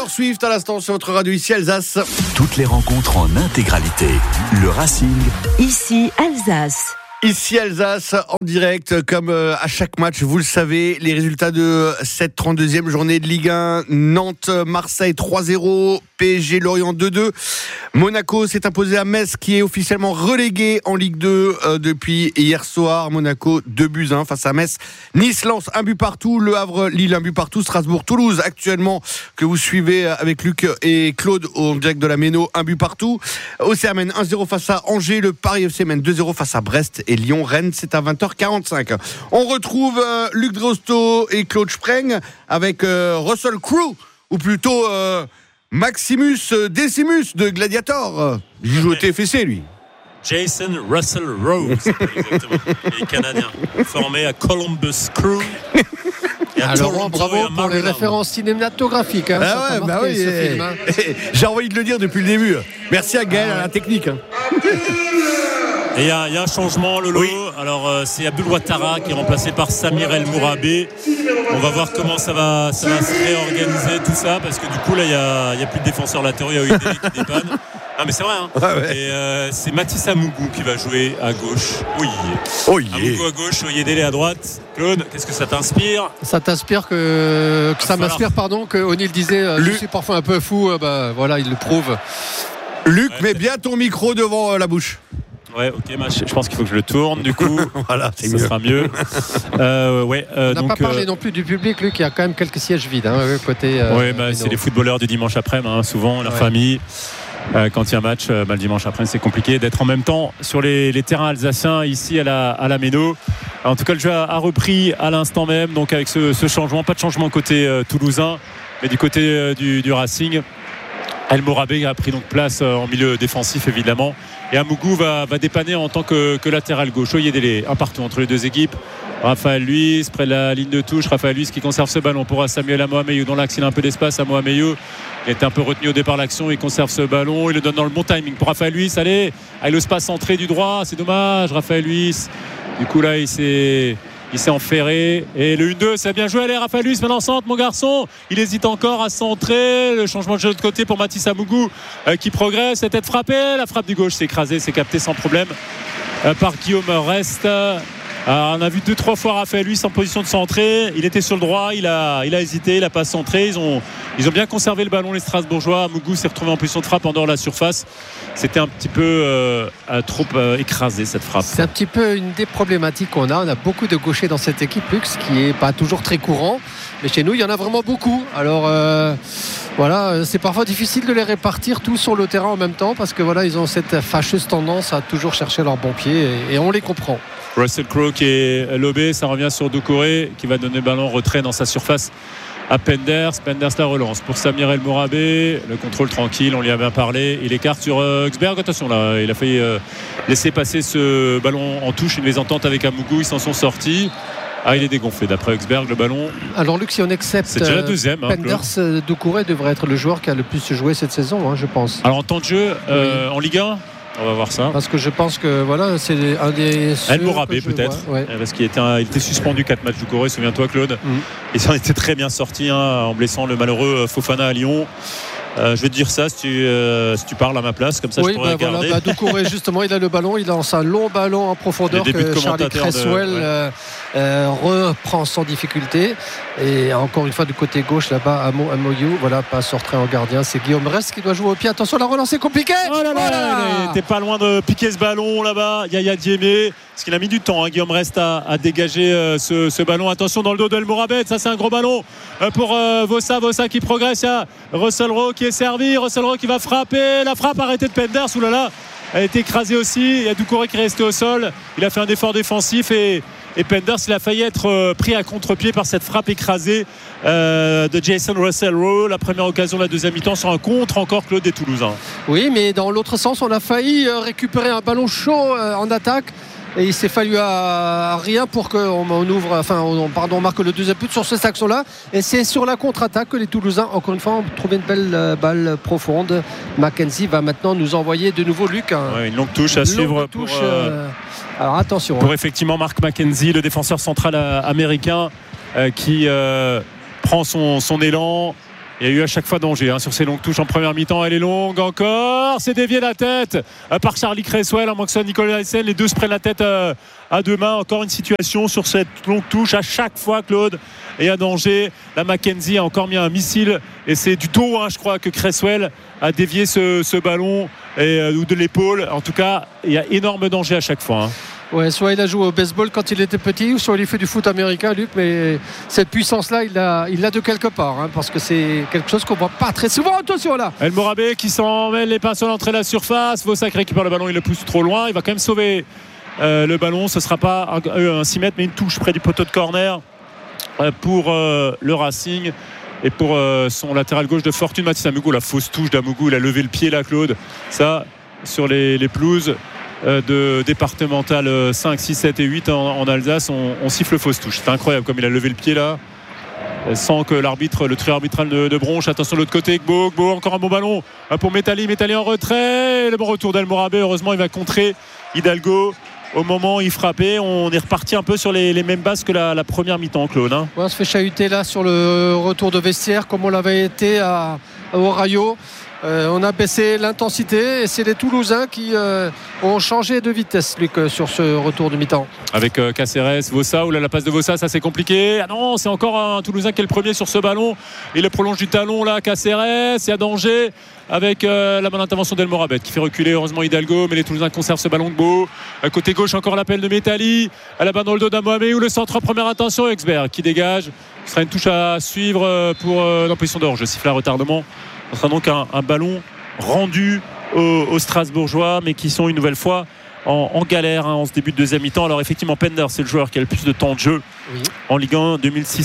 Taylor Swift à l'instant sur votre radio ici Alsace. Toutes les rencontres en intégralité. Le Racing. Ici Alsace. Ici Alsace, en direct, comme à chaque match, vous le savez, les résultats de cette 32e journée de Ligue 1. Nantes-Marseille 3-0, PSG Lorient 2-2. Monaco s'est imposé à Metz, qui est officiellement relégué en Ligue 2 depuis hier soir. Monaco 2-1 face à Metz. Nice lance 1 but partout. Le Havre Lille 1 but partout. Strasbourg-Toulouse actuellement que vous suivez avec Luc et Claude en direct de la Méno, 1 but partout. Océan mène 1-0 face à Angers. Le Paris FC mène 2-0 face à Brest. Et Lyon-Rennes, c'est à 20h45. On retrouve Luc Drosto et Claude Spreng avec Russell Crowe, ou plutôt Maximus Decimus de Gladiator. Il joue au TFC, lui. Jason Russell Rowe, exactement. Il est canadien, formé à Columbus Crew. Alors, bravo pour les références cinématographiques. Hein, ah ouais, bah oui. Ce film, hein. J'ai envie de le dire depuis le début. Merci à Gaël, à la technique. Et il y a un changement, Lolo. Oui. Alors, c'est Abdul Ouattara qui est remplacé par Samir El Mourabé. On va voir comment ça va se réorganiser, tout ça, parce que du coup, là, il n'y a plus de défenseurs latéraux, il y a Oyedelé qui dépanne. Ah, mais c'est vrai, hein. Ouais. Et c'est Mathis Amougou qui va jouer à gauche. Oui. Oh yeah. Amougou à gauche, Oyedelé à droite. Claude, qu'est-ce que ça t'inspire ? Ça t'inspire ça m'inspire, que O'Neill disait je suis parfois un peu fou. Voilà, il le prouve. Luc, mets bien ton micro devant la bouche. Ouais, ok, je pense qu'il faut que je le tourne, du coup. Voilà, ça sera mieux. On n'a pas parlé non plus du public, Luc. Il y a quand même quelques sièges vides, côté. C'est les footballeurs du dimanche après-midi, souvent, la famille. Quand il y a un match, le dimanche après, c'est compliqué d'être en même temps sur les terrains alsaciens ici à la Méno. En tout cas, le jeu a repris à l'instant même, donc avec ce changement. Pas de changement côté toulousain, mais du côté du Racing. El Mourabé a pris donc place en milieu défensif, évidemment. Et Amougou va dépanner en tant que latéral gauche. Oyedelé, un partout entre les deux équipes. Raphaël Luis près de la ligne de touche. Raphaël Luis qui conserve ce ballon pour Samuel Amoameyou. Dans l'axe, il a un peu d'espace. Amoameyou, il était un peu retenu au départ l'action. Il conserve ce ballon. Il le donne dans le bon timing pour Raphaël Luis. Allez, avec le space centré du droit. C'est dommage, Raphaël Luis. Du coup, là, il s'est enferré. Et le 1-2, ça a bien joué. Allez, Raphaël Luis, maintenant centre, mon garçon. Il hésite encore à centrer. Le changement de jeu de l'autre côté pour Mathis Amougou qui progresse. C'est tête frappée. La frappe du gauche s'est écrasée, s'est captée sans problème par Guillaume Rest. On a vu 2-3 fois Raphaël Luis en position de centrer. Il était sur le droit, il a hésité, il n'a pas centré. Ils ont bien conservé le ballon, les Strasbourgeois. Amougou s'est retrouvé en position de frappe en dehors de la surface. C'était un petit peu trop écrasé, cette frappe. C'est un petit peu une des problématiques qu'on a. On a beaucoup de gauchers dans cette équipe, Luc, ce qui n'est pas toujours très courant. Mais chez nous, il y en a vraiment beaucoup. Alors voilà, c'est parfois difficile de les répartir tous sur le terrain en même temps, parce que voilà, ils ont cette fâcheuse tendance à toujours chercher leur bon pied, et on les comprend. Russell Crowe qui est lobé, ça revient sur Doucouré qui va donner le ballon retrait dans sa surface à Penders la relance pour Samir El Mourabé, le contrôle tranquille, on lui a bien parlé, il écarte sur Augsberg, attention là, il a failli laisser passer ce ballon en touche, une mésentente avec Amougou, ils s'en sont sortis. Il est dégonflé d'après Augsberg, le ballon. Alors Luc, si on accepte, c'est déjà la deuxième. Penders, Doucouré devrait être le joueur qui a le plus joué cette saison, je pense. Alors en temps de jeu, en Ligue 1, on va voir ça. Parce que je pense que voilà, c'est un des. El Mourabé peut-être. Ouais. Parce qu'il était suspendu 4 matchs du Corée, souviens-toi Claude. Il s'en était très bien sorti en blessant le malheureux Fofana à Lyon. Je vais te dire ça si tu parles à ma place, comme ça je pourrais regarder. Voilà, Doucouré justement, il a le ballon, il lance un long ballon en profondeur que Charlie Cresswell reprend sans difficulté. Et encore une fois du côté gauche là-bas, Amoyou, voilà, passe retrait en gardien, c'est Guillaume Rest qui doit jouer au pied. Attention, la relance est compliquée. Il était pas loin de piquer ce ballon là-bas. Yaya Diémé, parce qu'il a mis du temps, Guillaume Rest à dégager ce ballon. Attention dans le dos d'El Mourabé, ça c'est un gros ballon pour Vossa qui progresse. Il y a Russell Rowe qui est servi, Russell Rowe qui va frapper, la frappe arrêtée de Penders, oulala, elle a été écrasée aussi. Il y a Doucouré qui est resté au sol, il a fait un effort défensif et Penders, il a failli être pris à contre-pied par cette frappe écrasée de Jason Russell Rowe. La première occasion de la deuxième mi-temps sur un contre encore, Claude, des Toulousains. Oui, mais dans l'autre sens, on a failli récupérer un ballon chaud en attaque. Et il s'est fallu à rien pour qu'on marque le deuxième but sur cette action-là. Et c'est sur la contre-attaque que les Toulousains, encore une fois, ont trouvé une belle balle profonde. Mackenzie va maintenant nous envoyer de nouveau Luc. Une longue touche à suivre. Alors attention. Pour effectivement Mark Mackenzie, le défenseur central américain qui prend son élan Il y a eu à chaque fois danger sur ces longues touches en première mi-temps. Elle est longue encore. C'est dévié la tête par Charlie Cresswell. À moins que ce soit Nicolas Hyssen. Les deux se prennent la tête à deux mains. Encore une situation sur cette longue touche. À chaque fois, Claude est à danger. La Mackenzie a encore mis un missile. Et c'est du dos, je crois, que Cresswell a dévié ce ballon ou de l'épaule. En tout cas, il y a énorme danger à chaque fois. Ouais, soit il a joué au baseball quand il était petit, ou soit il fait du foot américain, Luc, mais cette puissance-là, il l'a de quelque part, parce que c'est quelque chose qu'on voit pas très souvent. Attention là, El Morabé qui s'en mêle les pinceaux à l'entrée de la surface. Vossa qui récupère le ballon, il le pousse trop loin. Il va quand même sauver le ballon. Ce ne sera pas un 6 mètres, mais une touche près du poteau de corner pour le Racing. Et pour son latéral gauche de fortune, Mathis Amougou, la fausse touche d'Amougou, il a levé le pied là, Claude. Ça, sur les pelouses de départemental 5, 6, 7 et 8 en Alsace, on siffle fausse touche. C'est incroyable comme il a levé le pied là, sans que le trio arbitral de bronche. Attention de l'autre côté, Gbo, encore un bon ballon pour Métali en retrait. Le bon retour d'El Morabé, heureusement il va contrer Hidalgo. Au moment où il frappait, on est reparti un peu sur les mêmes bases que la première mi-temps, Claude. Ouais, on se fait chahuter là sur le retour de vestiaire comme on l'avait été au Rayo. On a baissé l'intensité et c'est les Toulousains qui ont changé de vitesse, Luc, sur ce retour de mi-temps. Avec Caceres, Vossa, la passe de Vossa, ça c'est compliqué. Ah non, c'est encore un Toulousain qui est le premier sur ce ballon. Il le prolonge du talon là, Caceres, il y a danger avec la bonne intervention d'El Morabet qui fait reculer heureusement Hidalgo, mais les Toulousains conservent ce ballon de Beau. Côté gauche, encore l'appel de Métali. À la balle dans le dos d'Amohamed ou le centre, première intention, Exberg qui dégage. Ce sera une touche à suivre pour l'imposition d'orge. Sifflet à retardement. Ce sera donc un ballon rendu aux Strasbourgeois, mais qui sont une nouvelle fois en galère en ce début de deuxième mi-temps. Alors effectivement, Penders, c'est le joueur qui a le plus de temps de jeu en Ligue 1,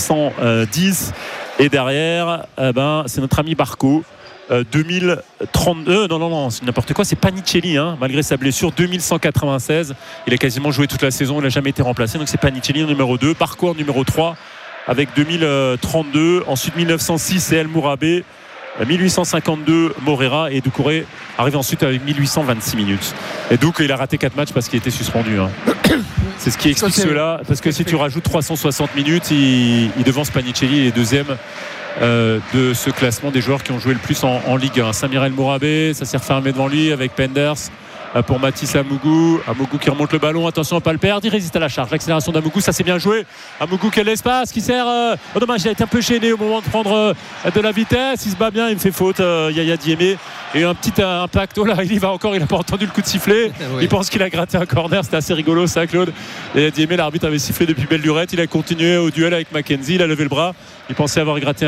2610. Et derrière, c'est notre ami Barco. 2032, non, c'est n'importe quoi, c'est Panicelli, malgré sa blessure, 2196. Il a quasiment joué toute la saison, il n'a jamais été remplacé, donc c'est Panicelli en numéro 2, Barco en numéro 3 avec 2032. Ensuite 1906, c'est El Mourabé. 1852 Morera, et Doucouré arrive ensuite avec 1826 minutes. Et donc il a raté 4 matchs parce qu'il était suspendu. C'est ce qui explique cela, parce que si tu rajoutes 360 minutes, il devance Panicelli, il est deuxième de ce classement des joueurs qui ont joué le plus en Ligue 1. Samir El Mourabé, ça s'est refermé devant lui avec Penders pour Mathis Amougou qui remonte le ballon, attention à ne pas le perdre, il résiste à la charge, l'accélération d'Amougou, ça c'est bien joué. Amougou, quel espace qui sert, dommage, il a été un peu gêné au moment de prendre de la vitesse, il se bat bien, il me fait faute, Yaya Diémé, et un petit impact, il y va encore, il n'a pas entendu le coup de sifflet, il pense qu'il a gratté un corner, c'était assez rigolo ça, Claude. Et Diémé, l'arbitre avait sifflé depuis belle lurette, il a continué au duel avec Mackenzie, il a levé le bras, il pensait avoir gratté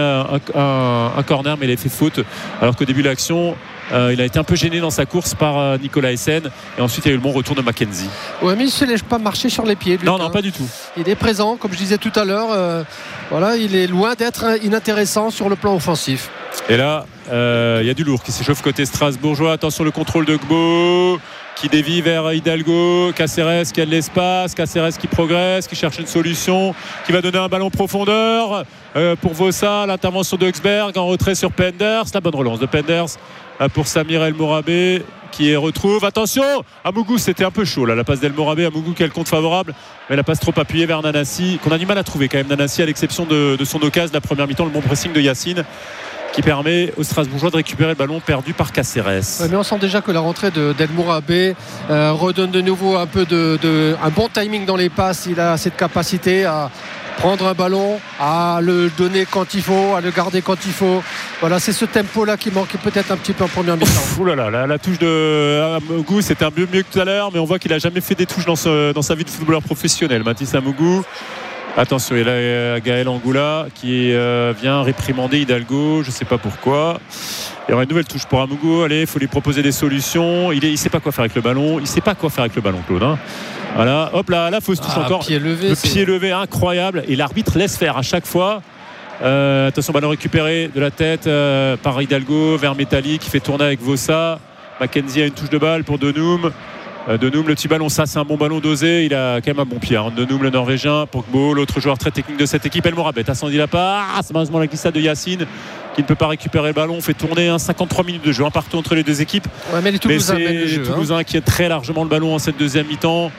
un corner, mais il a fait faute, alors qu'au début de l'action il a été un peu gêné dans sa course par Nicolas Hyssen, et ensuite il y a eu le bon retour de Mackenzie. Ouais, mais il ne se laisse pas marcher sur les pieds, Luc, non, pas du tout. Il est présent, comme je disais tout à l'heure, il est loin d'être inintéressant sur le plan offensif. Et là il y a du lourd qui s'échauffe côté strasbourgeois. Attention, le contrôle de Gbo qui dévie vers Hidalgo, Caceres qui a de l'espace, Caceres qui progresse, qui cherche une solution, qui va donner un ballon profondeur pour Vossa, l'intervention de Exberg en retrait sur Penders, la bonne relance de Penders pour Samir El Mourabé qui retrouve, attention, Amougou, c'était un peu chaud là, la passe d'El Mourabé, Amougou qui a le compte favorable, mais la passe trop appuyée vers Nanassi, qu'on a du mal à trouver quand même, Nanassi, à l'exception de son occasion de la première mi-temps, le bon pressing de Yacine qui permet aux Strasbourgeois de récupérer le ballon perdu par Caceres. Ouais, mais on sent déjà que la rentrée d'El Mourabé redonne de nouveau un peu un bon timing dans les passes. Il a cette capacité à prendre un ballon, à le donner quand il faut, à le garder quand il faut. Voilà, c'est ce tempo-là qui manquait peut-être un petit peu en première mi-temps. Ouh là là, la touche de Amougou, c'était un peu mieux que tout à l'heure, mais on voit qu'il n'a jamais fait des touches dans sa vie de footballeur professionnel. Mathis Amougou. Attention, il y a Gaël Angoula qui vient réprimander Hidalgo, je ne sais pas pourquoi. Il y aura une nouvelle touche pour Amougou. Allez, il faut lui proposer des solutions. Il ne sait pas quoi faire avec le ballon. Il ne sait pas quoi faire avec le ballon, Claude. Voilà, hop là, la fausse touche encore. Pied levé, le pied levé, incroyable. Et l'arbitre laisse faire à chaque fois. Attention, ballon récupéré de la tête par Hidalgo vers Métali qui fait tourner avec Vossa. Mackenzie a une touche de balle pour Denoum. Denoum, le petit ballon, ça c'est un bon ballon dosé, il a quand même un bon pied. Denoum, le Norvégien, Pogbo, l'autre joueur très technique de cette équipe, El Mourabet, ascendit la part, c'est malheureusement la glissade de Yacine qui ne peut pas récupérer le ballon. On fait tourner 53 minutes de jeu, partout entre les deux équipes. Ouais, mais les Toulousains, Toulousain qui a très largement le ballon en cette deuxième mi-temps.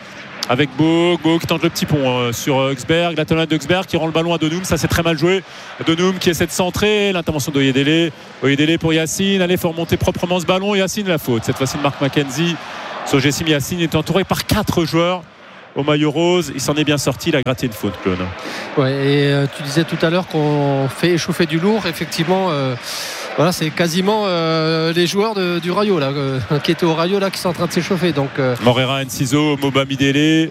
avec Beau qui tente le petit pont sur Uxberg, la talonnade de Uxberg qui rend le ballon à Denoum, ça c'est très mal joué. Denoum qui essaie de centrer, l'intervention d'Oyedele pour Yacine, allez, il faut remonter proprement ce ballon. Yacine, la faute cette fois-ci de Mark McKenzie sur Jessim Yacine, est entouré par 4 joueurs au maillot rose, il s'en est bien sorti, il a gratté une faute, Claude. Ouais, et tu disais tout à l'heure qu'on fait échauffer du lourd, effectivement. Voilà, c'est quasiment les joueurs du Rayo là, qui étaient au Rayo là, qui sont en train de s'échauffer. Donc, Morera, Enciso, Moba Midele,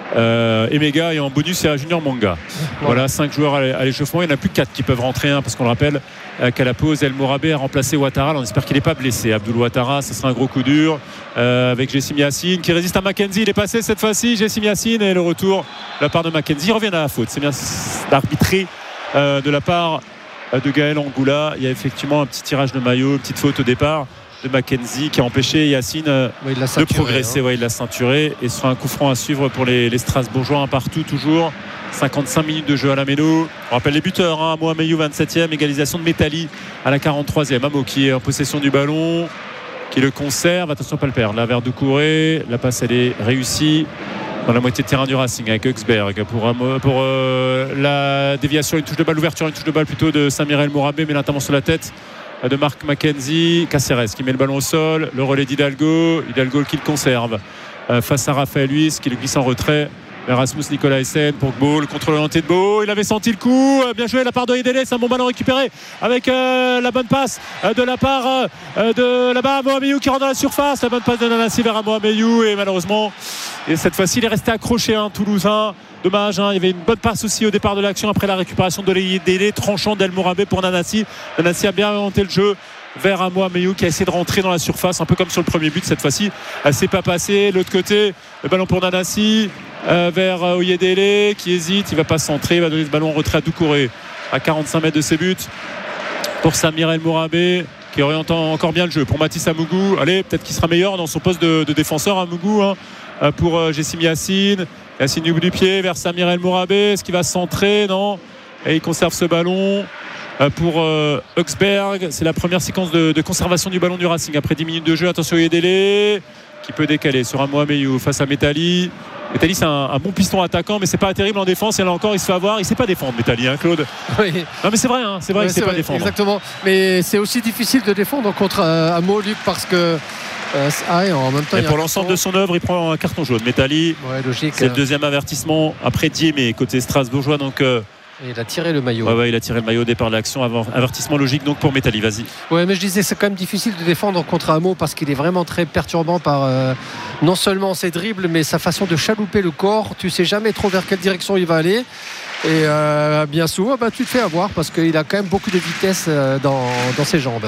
Emega, et en bonus c'est Junior Manga. Voilà 5 joueurs à l'échauffement. Il n'y en a plus que 4 qui peuvent rentrer, parce qu'on le rappelle qu'à la pause El Mourabé a remplacé Ouattara. On espère qu'il n'est pas blessé. Abdoul Ouattara, ce sera un gros coup dur, avec Jessim Yacine qui résiste à McKenzie. Il est passé cette fois-ci, Jessim Yacine, et le retour de la part de McKenzie. Il revient à la faute, c'est bien arbitré de la part de Gaël Angoula. Il y a effectivement un petit tirage de maillot, une petite faute au départ de McKenzie qui a empêché Yacine de progresser. Il l'a ceinturé, et ce sera un coup franc à suivre pour les Strasbourgeois, un partout toujours. 55 minutes de jeu à la Méno. On rappelle les buteurs, Amo Ameyou 27e, égalisation de Métali à la 43e. Amo qui est en possession du ballon, qui le conserve, attention pas le perdre là vers Doucouré, la passe elle est réussie dans la moitié de terrain du Racing avec Uxberg pour la déviation, une touche de balle plutôt de Samir El Mourabé, mais l'intervention sur la tête de Mark McKenzie. Caceres qui met le ballon au sol, le relais d'Hidalgo qui le conserve face à Raphaël Luis qui le glisse en retrait. Erasmus Nicolaisen pour Beau, le contrôle orienté de Beau, il avait senti le coup, bien joué de la part d'Oyedele, c'est un bon ballon récupéré avec la bonne passe de la part de là-bas Amo Ameyou qui rentre dans la surface, la bonne passe de Nanassi vers Amo Ameyou, et malheureusement cette fois-ci il est resté accroché, Toulousain. Dommage, il y avait une bonne passe aussi au départ de l'action après la récupération de l'Oyedele, tranchant d'El Mourabé pour Nanassi. Nanassi a bien orienté le jeu vers Amo Ameyou qui a essayé de rentrer dans la surface, un peu comme sur le premier but cette fois-ci. Elle s'est pas passée. L'autre côté, le ballon pour Nanassi vers Oyedele qui hésite, il va pas centrer, il va donner le ballon en retrait à Doucouré à 45 mètres de ses buts pour Samir El Mourabé qui oriente encore bien le jeu pour Mathis Amougou. Allez, peut-être qu'il sera meilleur dans son poste de défenseur, Amougou, pour Jessim Yacine du bout du pied vers Samir El Mourabé. Est-ce qu'il va centrer? Non, et il conserve ce ballon pour Uxberg. C'est la première séquence de conservation du ballon du Racing après 10 minutes de jeu. Attention Oyedele qui peut décaler sur Amo Ameyou face à Métali. Métali c'est un bon piston attaquant, mais c'est pas terrible en défense, et là encore il se fait avoir, il sait pas défendre Métali, Claude. Oui. Non mais c'est vrai, il sait pas défendre. Exactement, mais c'est aussi difficile de défendre contre Amo, Luc, parce que en même temps, et pour l'ensemble de son œuvre il prend un carton jaune, Métali. Logique. C'est le deuxième avertissement après Diémé côté strasbourgeois, donc et il a tiré le maillot. Il a tiré le maillot au départ de l'action. Avertissement logique donc pour Métali, vas-y. Ouais, mais je disais c'est quand même difficile de défendre contre Amo parce qu'il est vraiment très perturbant par non seulement ses dribbles, mais sa façon de chalouper le corps. Tu sais jamais trop vers quelle direction il va aller. Et bien souvent tu te fais avoir parce qu'il a quand même beaucoup de vitesse dans ses jambes.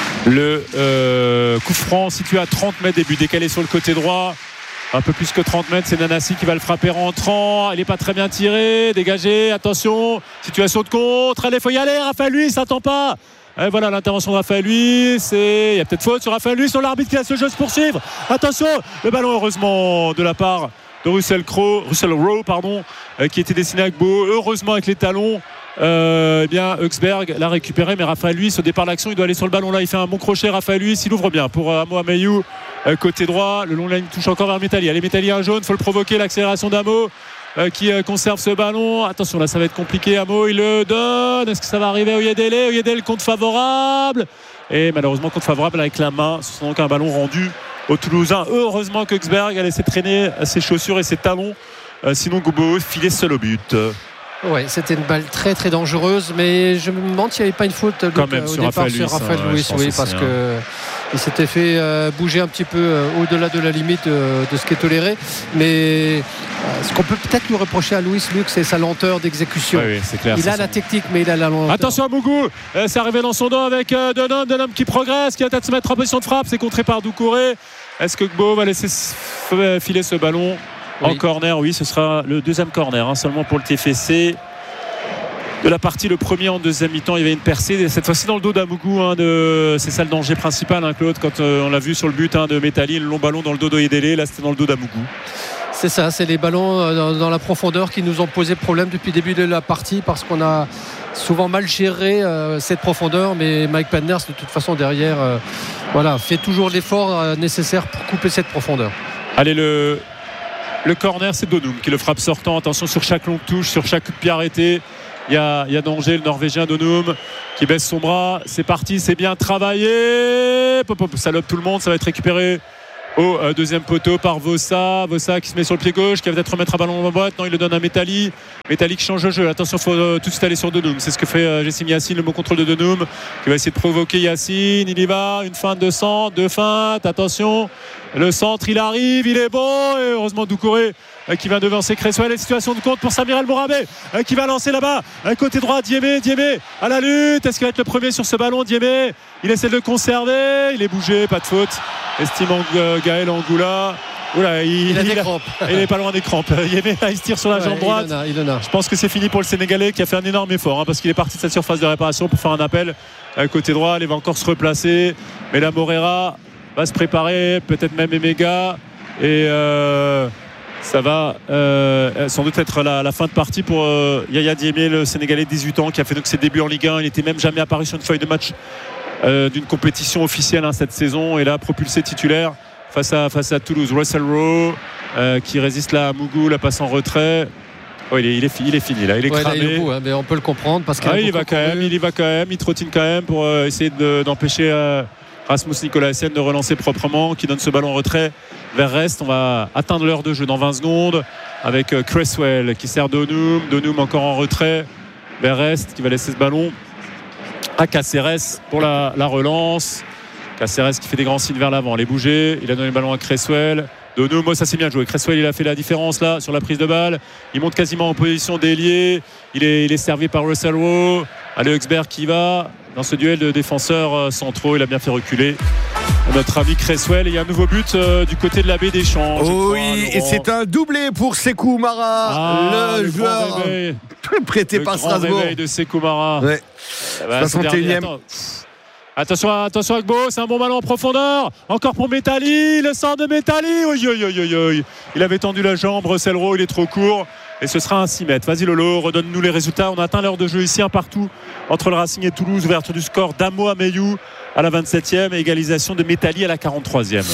Le coup franc situé à 30 mètres, début décalé sur le côté droit. Un peu plus que 30 mètres, c'est Nanassi qui va le frapper rentrant. Il n'est pas très bien tiré, dégagé, attention, situation de contre. Allez, il faut y aller, Raphaël Luis, ça n'attend pas. Et voilà l'intervention de Raphaël Luis, il y a peut-être faute sur Raphaël Luis, sur l'arbitre qui laisse le jeu se poursuivre. Attention, le ballon heureusement de la part de Russell Rowe, qui était dessiné avec Beau, heureusement avec les talons. Uxberg l'a récupéré, mais Raphaël Luis au départ de l'action il doit aller sur le ballon là, il fait un bon crochet. Raphaël Luis, il ouvre bien pour Amo Ameyou côté droit, le long de la ligne touche encore vers Métali. Allez, Métali un jaune, faut le provoquer, l'accélération d'Amo qui conserve ce ballon. Attention là, ça va être compliqué. Amo il le donne, est-ce que ça va arriver à Oyedele? Compte favorable, et malheureusement compte favorable avec la main. Ce sera donc un ballon rendu au Toulousain. Heureusement que Uxberg a laissé traîner ses chaussures et ses talons, sinon Goubo filait seul au but. Ouais, c'était une balle très très dangereuse, mais je me demande s'il n'y avait pas une faute quand même au sur départ Raphaël sur Raphaël Luis, parce que il s'était fait bouger un petit peu au-delà de la limite de ce qui est toléré. Mais ce qu'on peut peut-être lui reprocher à Luis, Luc, c'est sa lenteur d'exécution. Oui, c'est clair, il a la technique, mais il a la lenteur. Attention à Mougou, c'est arrivé dans son dos avec Denham qui progresse, qui va peut-être se mettre en position de frappe, c'est contré par Doucouré. Est-ce que Gbo va laisser filer ce ballon en corner? Oui, ce sera le deuxième corner seulement pour le TFC de la partie. Le premier en deuxième mi-temps, il y avait une percée cette fois-ci dans le dos d'Amougou, c'est ça le danger principal, Claude, quand on l'a vu sur le but de Métali, le long ballon dans le dos d'Oyedele. Là c'était dans le dos d'Amougou. C'est ça, c'est les ballons dans la profondeur qui nous ont posé problème depuis le début de la partie, parce qu'on a souvent mal géré cette profondeur, mais Mike Penders de toute façon derrière fait toujours l'effort nécessaire pour couper cette profondeur. Allez, le Le corner, c'est Donum qui le frappe sortant. Attention sur chaque longue touche, sur chaque coup de pied arrêté. Il y a danger, le Norvégien Donum qui baisse son bras. C'est parti, c'est bien travaillé. Ça lobe tout le monde, ça va être récupéré au deuxième poteau par Vossa qui se met sur le pied gauche, qui va peut-être remettre un ballon en boîte. Non, il le donne à Metalli qui change de jeu. Attention, il faut tout de suite aller sur Donum. C'est ce que fait Jessim Yacine, le bon contrôle de Donum qui va essayer de provoquer Yacine. Il y va, une feinte de centre, deux feintes, attention, le centre il arrive, il est bon, et heureusement Doucouré qui va devancer Cresswell. Situation de compte pour Samir El Mourabé qui va lancer là-bas côté droit. Diémé à la lutte. Est-ce qu'il va être le premier sur ce ballon? Diémé, il essaie de le conserver, il est bougé, pas de faute. Estime Gaël Angoula. Oula, il a des crampes. Il n'est pas loin des crampes. Diémé, il se tire sur la jambe droite. Il en a. Je pense que c'est fini pour le Sénégalais qui a fait un énorme effort parce qu'il est parti de sa surface de réparation pour faire un appel côté droit. Il va encore se replacer, mais la Morera va se préparer, peut-être même Emega, et ça va sans doute être la fin de partie pour Yaya Diémé, le Sénégalais de 18 ans qui a fait donc ses débuts en Ligue 1. Il n'était même jamais apparu sur une feuille de match d'une compétition officielle cette saison, et là propulsé titulaire face à Toulouse. Russell Rowe qui résiste là à Mougou, la passe en retrait. Oh, il est fini là, il est cramé. Là, il est au bout, mais on peut le comprendre parce qu'il il y va quand même, il trottine quand même pour essayer d'empêcher Rasmus Nicolaisen de relancer proprement, qui donne ce ballon en retrait vers Rest. On va atteindre l'heure de jeu dans 20 secondes avec Cresswell qui sert Donum encore en retrait vers Rest, qui va laisser ce ballon à Caceres pour la relance. Caceres qui fait des grands signes vers l'avant, les bouger, il a donné le ballon à Cresswell. Donum, ça c'est bien joué. Cresswell, il a fait la différence là sur la prise de balle. Il monte quasiment en position d'ailier. Il est servi par Russell Rowe. Allez, Huxberg qui va dans ce duel de défenseurs centraux. Il a bien fait reculer notre ami Cresswell. Et il y a un nouveau but du côté de la baie des Champs. Oui, et c'est un doublé pour Sékou Mara, le joueur prêté par Strasbourg. Le réveil de Sékou Mara. Ouais. 61e. Attention Agbo, c'est un bon ballon en profondeur. Encore pour Metalli, le centre de Metalli. Oui. Il avait tendu la jambe, Russell Rowe, il est trop court. Et ce sera un 6 mètres. Vas-y Lolo, redonne-nous les résultats. On a atteint l'heure de jeu ici, un partout entre le Racing et Toulouse. Ouverture du score d'Amo Ameyou à la 27e et égalisation de Metalli à la 43e.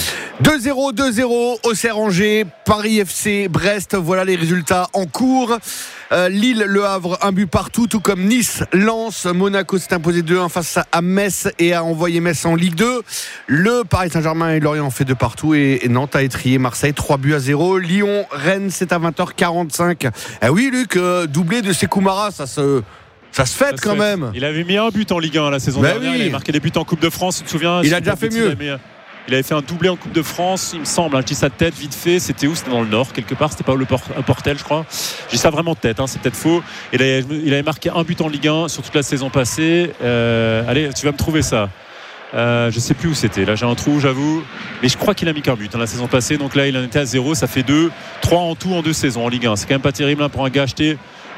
2-0, Auxerre-Angers, Paris FC, Brest. Voilà les résultats en cours. Lille, Le Havre, un but partout, tout comme Nice, Lens. Monaco s'est imposé 2-1 face à Metz et a envoyé Metz en Ligue 2. Le Paris Saint-Germain et Lorient ont fait 2 partout et Nantes a étrié Marseille 3-0. Lyon, Rennes, c'est à 20h45. Ah oui, Luc, doublé de Sékou Mara, ça se fête quand même. Il avait mis un but en Ligue 1 la saison dernière. Il avait marqué des buts en Coupe de France, tu te souviens? Il a déjà fait mieux. Il avait fait un doublé en Coupe de France, il me semble. Je dis ça de tête, vite fait. C'était où? C'était dans le Nord, quelque part. C'était pas au Portel, je crois. Je dis ça vraiment de tête, c'est peut-être faux. Il avait marqué un but en Ligue 1 sur toute la saison passée. Allez, tu vas me trouver ça. Je sais plus où c'était. Là, j'ai un trou, j'avoue. Mais je crois qu'il a mis qu'un but la saison passée. Donc là, il en était à 0. Ça fait 3 en tout en 2 saisons en Ligue 1. C'est quand même pas terrible pour un gars acheté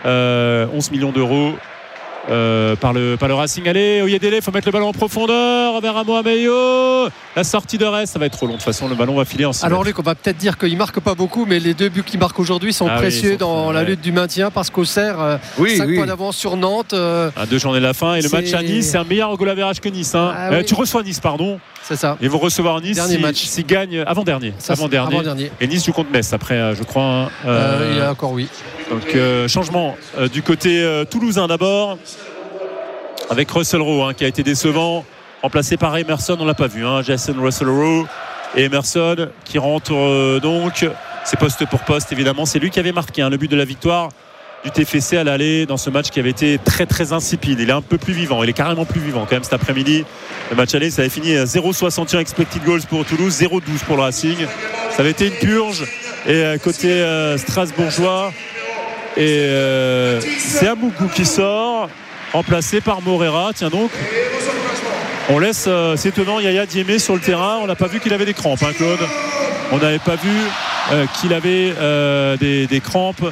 11 millions d'euros. Par le Racing. Allez, Oyedele, il faut mettre le ballon en profondeur vers Amo Ameyo. La sortie de Rest, ça va être trop long de toute façon, le ballon va filer en 6 Alors Luc, on va peut-être dire qu'il marque pas beaucoup, mais les 2 buts qu'il marque aujourd'hui sont précieux dans la lutte du maintien, parce qu'Auxerre 5 points d'avance sur Nantes. À 2 journées de la fin, et le match à Nice, c'est un meilleur goal average que Nice. Tu reçois Nice, pardon. C'est ça. Ils vont recevoir Nice s'ils gagnent avant-dernier. Et Nice joue contre Metz après, je crois. Il y a encore Donc changement du côté toulousain d'abord, avec Russell Rowe qui a été décevant, remplacé par Emerson. On l'a pas vu, Jason Russell Rowe et Emerson qui rentre donc, c'est poste pour poste évidemment. C'est lui qui avait marqué le but de la victoire du TFC à l'aller dans ce match qui avait été très très insipide. Il est un peu plus vivant, il est carrément plus vivant quand même cet après-midi. Le match aller, ça avait fini à 0,61 expected goals pour Toulouse, 0,12 pour le Racing. Ça avait été une purge. Et côté strasbourgeois, et c'est Amougou qui sort, remplacé par Morera. Tiens donc, on laisse, c'est étonnant, Yaya Diémé sur le terrain. On n'a pas vu qu'il avait des crampes, Claude. On n'avait pas vu qu'il avait des crampes.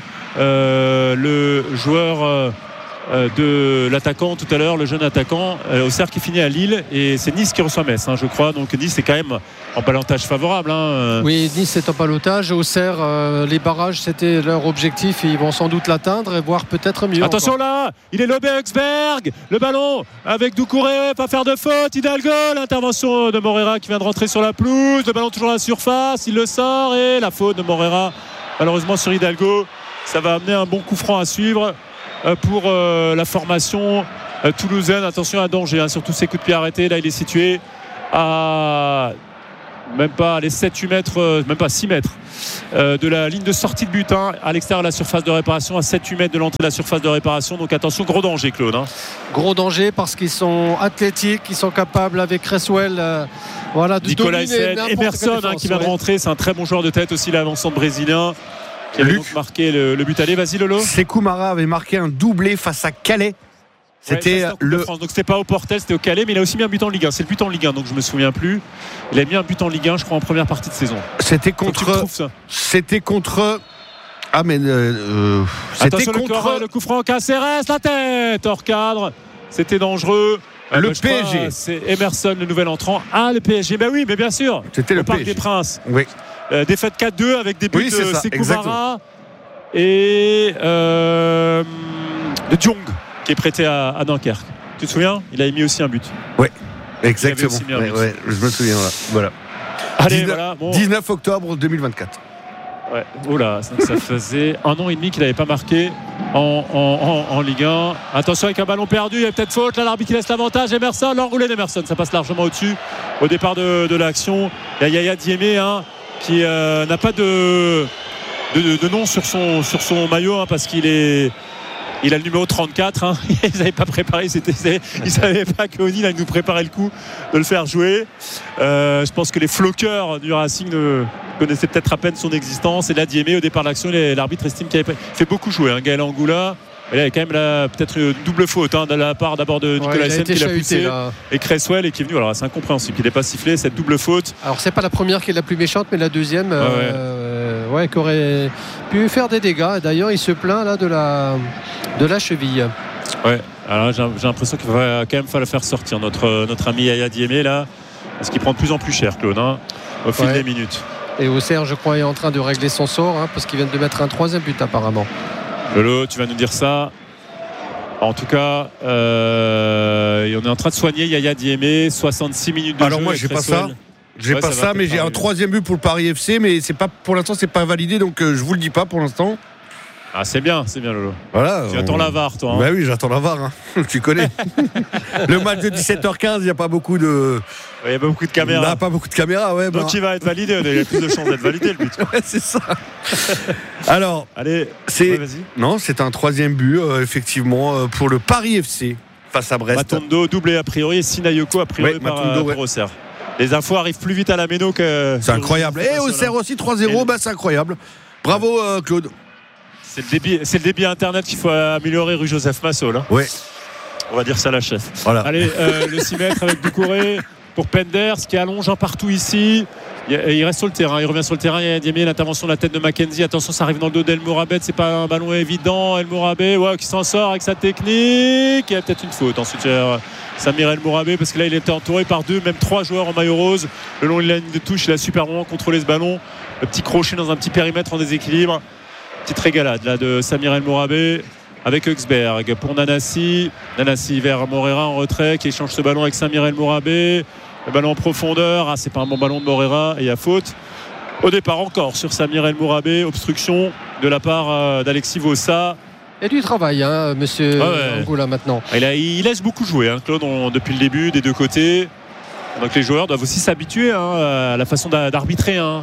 Le joueur de l'attaquant tout à l'heure, le jeune attaquant Auxerre qui finit à Lille, et c'est Nice qui reçoit Metz, je crois. Donc Nice est quand même en ballottage favorable. Oui, Nice est en ballottage. Auxerre, les barrages c'était leur objectif et ils vont sans doute l'atteindre et voire peut-être mieux. Attention encore. Là, il est lobé Huxberg, le ballon avec Doucouré, pas faire de faute. Hidalgo, l'intervention de Morera qui vient de rentrer sur la pelouse, le ballon toujours à la surface, il le sort et la faute de Morera malheureusement sur Hidalgo. Ça va amener un bon coup franc à suivre pour la formation toulousaine. Attention à danger, hein, sur tous ces coups de pied arrêtés. Là, il est situé à même pas les 7-8 mètres, même pas 6 mètres de la ligne de sortie de but, hein, à l'extérieur de la surface de réparation, à 7-8 mètres de l'entrée de la surface de réparation. Donc attention, gros danger, Claude, hein. Gros danger parce qu'ils sont athlétiques, ils sont capables avec Cresswell de Nicolas dominer Emerson, hein, qui vient de rentrer. C'est un très bon joueur de tête aussi, l'avancement brésilien qui avait donc marqué le but aller. Vas-y, Lolo. Sékou Mara avait marqué un doublé face à Calais. C'était le France. Donc c'était pas au Portel, c'était au Calais, mais il a aussi mis un but en Ligue 1. C'est le but en Ligue 1, donc je me souviens plus. Il a mis un but en Ligue 1, je crois, en première partie de saison. C'était contre. Ah mais attention, le coup franc, Caceres, la tête hors cadre. C'était dangereux. Le PSG. C'est Emerson, le nouvel entrant. Ah, le PSG. Ben oui, mais bien sûr. C'était le Parc PSG. des Princes. Oui. Défaite 4-2 avec des buts de Sékou Mara et de Diong, qui est prêté à Dunkerque. Tu te souviens? Il a mis aussi un but. Oui, exactement. Ouais, je me souviens. Voilà. Allez, 19 octobre 2024. Ouais. Oula, ça faisait 1 an et demi qu'il n'avait pas marqué en Ligue 1. Attention avec un ballon perdu, il y a peut-être faute. Là, l'arbitre qui laisse l'avantage. Emerson, l'enroulé d'Emerson, ça passe largement au-dessus. Au départ de l'action, il y a Yaya Diémé, hein, qui n'a pas de nom sur son maillot, hein, parce qu'il a le numéro 34, hein. Ils n'avaient pas préparé, ils ne savaient pas qu'Oni allait nous préparer le coup de le faire jouer. Je pense que les floqueurs du Racing ne connaissaient peut-être à peine son existence. Et là, Diémé, au départ de l'action, l'arbitre estime qu'il avait fait beaucoup jouer, hein, Gaël Angoula. Et là, il y a quand même peut-être une double faute, hein, de la part d'abord de Nicolas Essen qui l'a poussé là. Et Cresswell et qui est venu. Alors c'est incompréhensible qu'il n'ait pas sifflé cette double faute. Alors c'est pas la première qui est la plus méchante, mais la deuxième qui aurait pu faire des dégâts. Et d'ailleurs il se plaint là de la cheville. Ouais. Alors j'ai l'impression qu'il va quand même falloir faire sortir notre ami Yaya Diémé là, parce qu'il prend de plus en plus cher, Claude, hein, au fil des minutes. Et Auxerre, je crois, est en train de régler son sort, hein, parce qu'il vient de mettre un 3e but apparemment. Lolo, tu vas nous dire ça. En tout cas, on est en train de soigner Yaya Diémé, 66 minutes de jeu. Alors moi, j'ai pas ça. Mais j'ai un 3e but pour le Paris FC, mais pour l'instant, c'est pas validé, donc je vous le dis pas pour l'instant. Ah, c'est bien, Lolo. Voilà. Tu attends la VAR, toi. Hein. Bah oui, j'attends la VAR. Hein. Tu connais. Le match de 17h15, il n'y a pas beaucoup de. Il n'y a pas beaucoup de caméras. Il n'y a pas beaucoup de caméras, ouais. Donc il va être validé. Il y a plus de chances d'être validé, le but. Ouais, c'est ça. Alors, allez, vas-y. Non, c'est un 3e but, effectivement, pour le Paris FC face à Brest. Matondo doublé a priori et Sinayoko a priori pour Auxerre. Les infos arrivent plus vite à la Méno que. C'est incroyable. Et Auxerre aussi 3-0, c'est incroyable. Bravo, Claude. C'est le débit internet qu'il faut améliorer rue Joseph Massot, là. Ouais. On va dire ça à la chef. Voilà. Allez, le 6 mètres avec Doucouré pour Penders qui allonge un partout ici. Il reste sur le terrain, il revient sur le terrain. Il y a Diémé, l'intervention de la tête de Mackenzie. Attention, ça arrive dans le dos d'El Morabet. C'est pas un ballon évident. El Morabet, qui s'en sort avec sa technique. Il y a peut-être une faute. Ensuite, Samir El Morabet, parce que là, il était entouré par 2, même 3 joueurs en maillot rose. Le long de la ligne de touche, il a super vraiment contrôlé ce ballon. Le petit crochet dans un petit périmètre en déséquilibre. Petite régalade là de Samir El Morabet avec Huxberg pour Nanassi vers Morera en retrait qui échange ce ballon avec Samir El Morabet. Le ballon en profondeur, c'est pas un bon ballon de Morera et il y a faute au départ encore sur Samir El Morabet. Obstruction de la part d'Alexis Vossa. Et du travail, hein, monsieur Angoula maintenant. Il laisse beaucoup jouer, hein, Claude, depuis le début des deux côtés. Donc les joueurs doivent aussi s'habituer, hein, à la façon d'arbitrer, hein,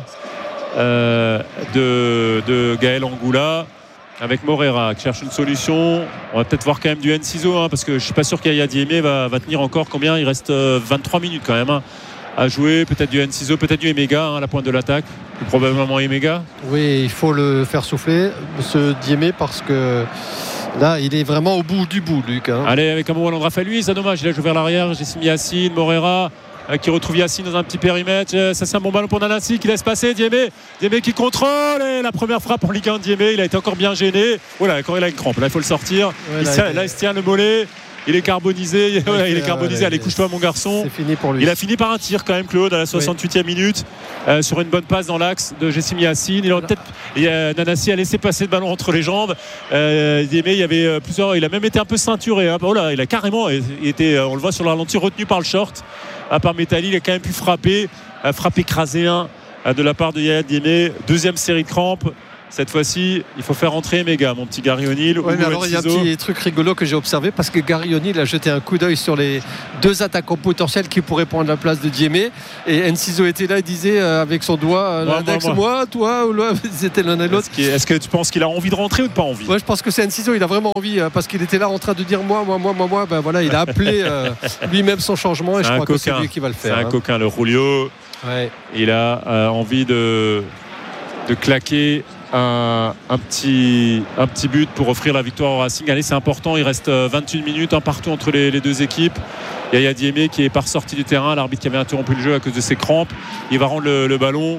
de Gaël Angoula avec Morera qui cherche une solution. On va peut-être voir quand même du Enciso, hein, parce que je suis pas sûr qu'Yaya Diémé va tenir encore combien. Il reste 23 minutes quand même, hein, à jouer. Peut-être du Enciso, peut-être du Emega, hein, à la pointe de l'attaque. Plus probablement Emega. Oui, il faut le faire souffler, ce Diémé, parce que là il est vraiment au bout du bout, Luc, hein. Allez, avec un bon ballon de Raphaël Luiz, dommage, il a joué vers l'arrière. J'ai mis Yacine, Morera qui retrouve Yacine dans un petit périmètre. Ça, c'est un bon ballon pour Nanassi qui laisse passer Diémé qui contrôle, et la première frappe en Ligue 1 de Diémé. Il a été encore bien gêné. Voilà, quand il a une crampe, là il faut le sortir. Il se tient le mollet. Il est carbonisé. Il est carbonisé. Allez, couche-toi, mon garçon. C'est fini pour lui. Il a fini par un tir quand même, Claude, à la 68e minute, sur une bonne passe dans l'axe de Jessim Yacine. Nanassi a laissé passer le ballon entre les jambes. Diémé, il y avait plusieurs. Il a même été un peu ceinturé, hein. Il a carrément été, on le voit sur le ralenti, retenu par le short. À part Métalli, il a quand même pu frapper écrasé un de la part de Yaya Diémé. Deuxième série de crampes. Cette fois-ci, il faut faire rentrer Emega, mon petit Gary O'Neill. Ouais, mais alors il y a un petit truc rigolo que j'ai observé parce que Gary O'Neill a jeté un coup d'œil sur les deux attaquants potentiels qui pourraient prendre la place de Diémé, et Enciso était là, il disait avec son doigt l'index, moi, toi, ou là, c'était l'un et l'autre. Est-ce que tu penses qu'il a envie de rentrer ou de pas envie? Ouais, je pense que c'est Enciso, il a vraiment envie parce qu'il était là en train de dire moi. Ben voilà, il a appelé lui-même son changement, et je crois que c'est lui qui va le faire. C'est un coquin, le Julio. Ouais. Il a envie de claquer un petit but pour offrir la victoire au Racing. Allez, c'est important, il reste 21 minutes partout entre les deux équipes. Yaya Diémé qui est pas ressorti du terrain, l'arbitre qui avait interrompu le jeu à cause de ses crampes. Il va rendre le ballon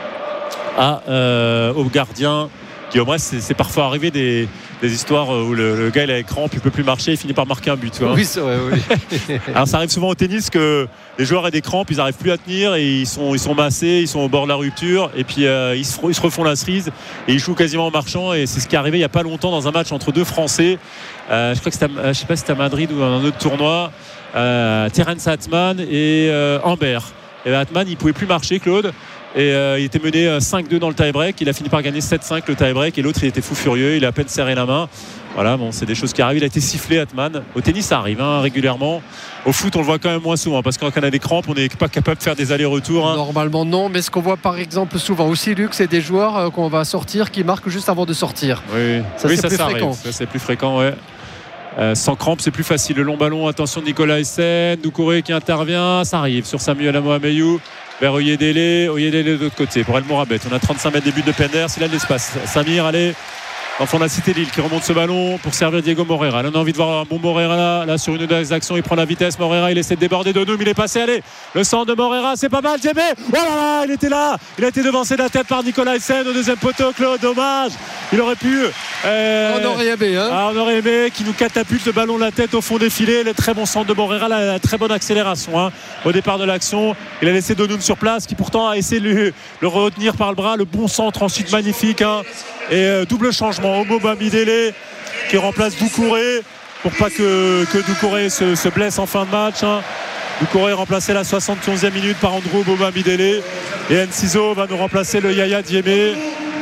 au gardien. Guillaume Rest, c'est parfois arrivé des histoires où le gars il a les crampes, il peut plus marcher, il finit par marquer un but. Oui, c'est vrai, oui. Alors ça arrive souvent au tennis que les joueurs aient des crampes, ils n'arrivent plus à tenir et ils sont massés, ils sont au bord de la rupture, et puis ils se refont la cerise et ils jouent quasiment en marchant. Et c'est ce qui est arrivé il n'y a pas longtemps dans un match entre deux Français. Je crois que je sais pas si c'était à Madrid ou dans un autre tournoi. Terence Atman et Humbert. Et Atman il pouvait plus marcher, Claude. Et il était mené 5-2 dans le tie-break. Il a fini par gagner 7-5 le tie-break, et l'autre il était fou furieux, il a à peine serré la main. Voilà, bon, c'est des choses qui arrivent. Il a été sifflé, Atman. Au tennis ça arrive régulièrement. Au foot on le voit quand même moins souvent, parce que quand on a des crampes on n'est pas capable de faire des allers-retours. Normalement non, mais ce qu'on voit par exemple souvent aussi, Luc, c'est des joueurs qu'on va sortir qui marquent juste avant de sortir. Oui, ça oui, c'est plus fréquent. Ça c'est plus fréquent, ouais. Sans crampe c'est plus facile. Le long ballon, attention de Nicolas Essen, Doucouré qui intervient, ça arrive sur Samuel Amohameyou vers Oyedele de l'autre côté pour El Mourabet. On a 35 mètres des buts de Penders, il a de l'espace. Samir, allez, l'enfant de la Cité Lille qui remonte ce ballon pour servir Diego Moreira. Là, on a envie de voir un bon Moreira là sur une des actions, il prend la vitesse. Moreira, il essaie de déborder de nous, mais il est passé. Allez, le centre de Moreira, c'est pas mal. Diémé, oh là là, il était là, il a été devancé de la tête par Nicolas Essen au deuxième poteau. Claude, dommage, il aurait pu on aurait aimé on aurait aimé qu'il nous catapulte le ballon de la tête au fond des filets. Le très bon centre de Moreira, la très bonne accélération au départ de l'action. Il a laissé Donoun sur place, qui pourtant a essayé de le retenir par le bras. Le bon centre ensuite magnifique, et double changement. Omo Bamidele qui remplace Doucouré pour pas que Doucouré se blesse en fin de match. Doucouré remplacé à la 71e minute par Andrew Bamidele, et Enciso va nous remplacer le Yaya Diémé,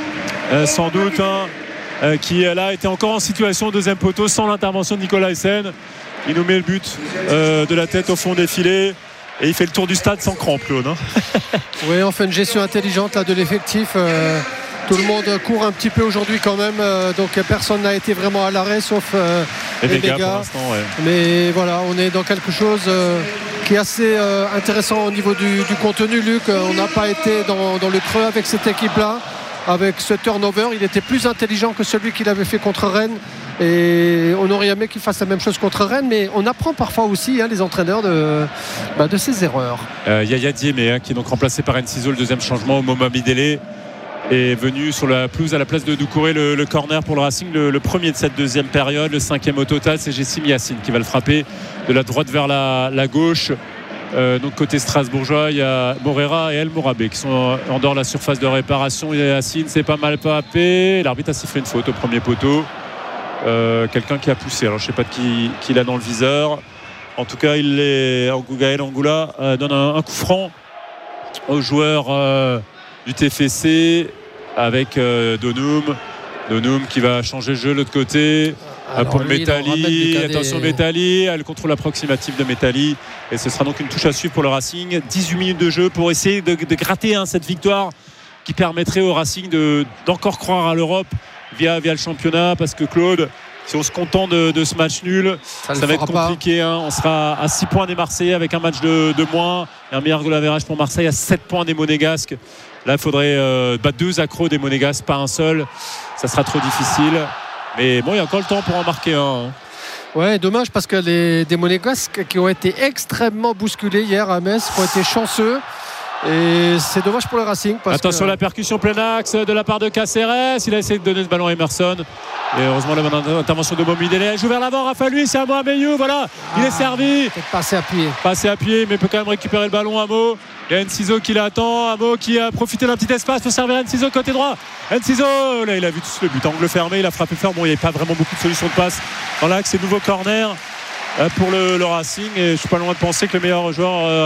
sans doute qui là était encore en situation deuxième poteau sans l'intervention de Nicolas Essen. Il nous met le but de la tête au fond des filets, et il fait le tour du stade sans crampe, Claude. Oui, on fait une gestion intelligente de l'effectif. Tout le monde court un petit peu aujourd'hui quand même, donc personne n'a été vraiment à l'arrêt sauf Emega pour l'instant, ouais. Mais voilà, on est dans quelque chose qui est assez intéressant au niveau du contenu, Luc. On n'a pas été dans le creux avec cette équipe-là. Avec ce turnover, il était plus intelligent que celui qu'il avait fait contre Rennes, et on aurait aimé qu'il fasse la même chose contre Rennes, mais on apprend parfois aussi les entraîneurs de ses erreurs. Yaya Diémé qui est donc remplacé par Enciso, le deuxième changement. Momo Bamidele est venu sur la pelouse à la place de Doucouré, le corner pour le Racing, le premier de cette deuxième période. Le cinquième au total, c'est Jessim Yassine qui va le frapper de la droite vers la gauche. Donc côté strasbourgeois, il y a Moreira et El Mourabet qui sont en dehors de la surface de réparation. Il y a Yassine, c'est pas mal papé. L'arbitre a sifflé une faute au premier poteau. Quelqu'un qui a poussé, alors je sais pas qui il a dans le viseur. En tout cas, Gaël Angoula donne un coup franc aux joueurs du TFC avec Donoum qui va changer le jeu de l'autre côté. Alors pour Métali, attention Métali, elle contrôle approximative de Métali, et ce sera donc une touche à suivre pour le Racing. 18 minutes de jeu pour essayer de gratter cette victoire qui permettrait au Racing d'encore croire à l'Europe via le championnat, parce que Claude, si on se contente de ce match nul, ça va être compliqué. On sera à 6 points des Marseillais avec un match de moins, et un meilleur goal average pour Marseille, à 7 points des Monégasques. Là il faudrait battre 2 accros des Monégasques, pas un seul. Ça sera trop difficile. Mais bon, il y a encore le temps pour en marquer un. Ouais, dommage, parce que des Monégasques qui ont été extrêmement bousculés hier à Metz, qui ont été chanceux. Et c'est dommage pour le Racing. Attention, la percussion plein axe de la part de Caceres. Il a essayé de donner ce ballon à Emerson. Et heureusement, la bonne intervention de Momidele. Elle joue vers l'avant. Rafa, lui, c'est Amo Hameyou. Voilà, il est servi. Passé appuyé. Passé appuyé, mais peut quand même récupérer le ballon. Amo. Il y a Enciso qui l'attend. Amo qui a profité d'un petit espace pour servir Enciso côté droit. Enciso, là, il a vu tout le but. Angle fermé, il a frappé fort. Bon, il n'y avait pas vraiment beaucoup de solutions de passe dans l'axe. C'est nouveau corner pour le Racing, et je suis pas loin de penser que le meilleur joueur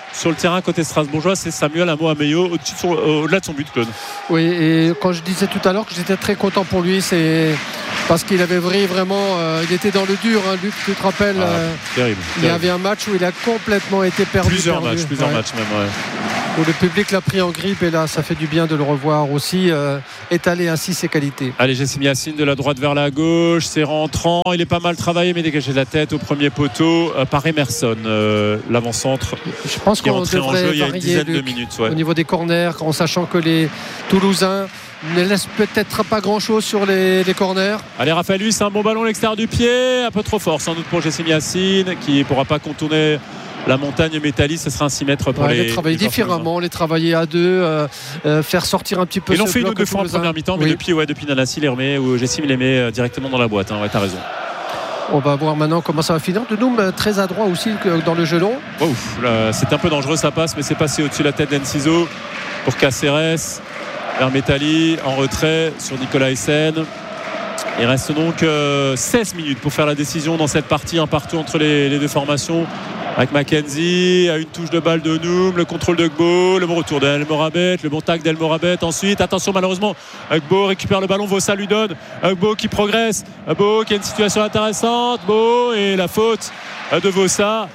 sur le terrain côté strasbourgeois, c'est Samuel Amoameyo au-delà de son but, Claude. Oui, et quand je disais tout à l'heure que j'étais très content pour lui, c'est parce qu'il avait vraiment il était dans le dur, hein, Luc, tu te rappelles, terrible. Il y avait un match où il a complètement été perdu. Plusieurs matchs même, où le public l'a pris en grippe, et là ça fait du bien de le revoir aussi étaler ainsi ses qualités. Allez, Jessim Yacine de la droite vers la gauche, c'est rentrant, il est pas mal travaillé mais dégagé de la tête au premier poteau par Emerson, l'avant-centre. Je pense qu'on devrait il y a une dizaine de Luc, minutes au niveau des corners, en sachant que les Toulousains ne laissent peut-être pas grand chose sur les corners. Allez, Raphaël Luis, un bon ballon à l'extérieur du pied, un peu trop fort sans doute pour Jessim Yacine qui ne pourra pas contourner la montagne métallique. Ce sera un 6 mètres pour les travailler différemment, les travailler à deux, faire sortir un petit peu. Ils l'ont fait une ou deux fois en première mi-temps, mais depuis Nanassi les remet, ou Jessim les met directement dans la boîte, hein, t'as raison. On va voir maintenant comment ça va finir. De Noum très adroit aussi dans le gelon. C'est un peu dangereux, ça passe, mais c'est passé au-dessus de la tête d'Enciso pour Caceres vers Métali en retrait sur Nicolas Hyssen. Il reste donc 16 minutes pour faire la décision dans cette partie, un partout entre les deux formations, avec Mackenzie à une touche de balle de Noum, le contrôle de Gbo, le bon retour d'El Morabet, le bon tac d'El Morabet. Ensuite, attention, malheureusement, Gbo récupère le ballon, Vossa lui donne, Gbo qui progresse, Gbo qui a une situation intéressante, Gbo, et la faute de Vossa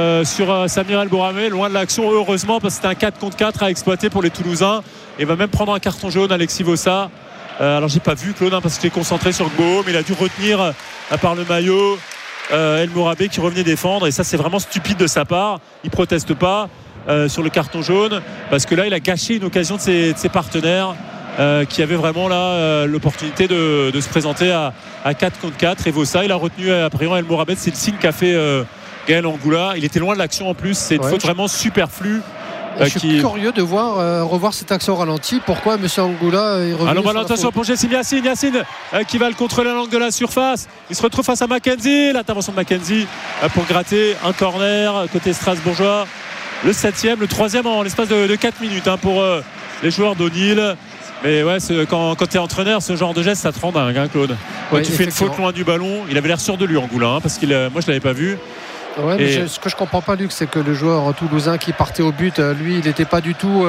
sur Samir El Boramé, loin de l'action, heureusement, parce que c'était un 4 contre 4 à exploiter pour les Toulousains. Il va même prendre un carton jaune, Alexis Vossa. Alors j'ai pas vu Claude, hein, parce qu'il est concentré sur Gbo, mais il a dû retenir par le maillot El Morabé qui revenait défendre, et ça c'est vraiment stupide de sa part. Il proteste pas sur le carton jaune, parce que là il a gâché une occasion de ses partenaires qui avaient vraiment là l'opportunité de se présenter à 4 contre 4. Et Vossa il a retenu a priori El Morabé, c'est le signe qu'a fait Gaël Angoula. Il était loin de l'action en plus, c'est une faute vraiment superflue. Je suis curieux de revoir cette action au ralenti. Pourquoi M. Angoula est revenu? Alors attention pour Jessim Yacine qui va le contrôler à l'angle de la surface. Il se retrouve face à Mackenzie. L'intervention de Mackenzie pour gratter un corner côté strasbourgeois. Le 7e, le 3e en l'espace de 4 minutes pour les joueurs d'O'Neill. Mais ouais, quand tu es entraîneur, ce genre de geste ça te rend dingue, hein, Claude. Quand tu fais une faute loin du ballon, il avait l'air sûr de lui, Angoula, parce que moi je l'avais pas vu. Ouais, mais ce que je comprends pas, Luc, c'est que le joueur toulousain qui partait au but, lui, il n'était pas du tout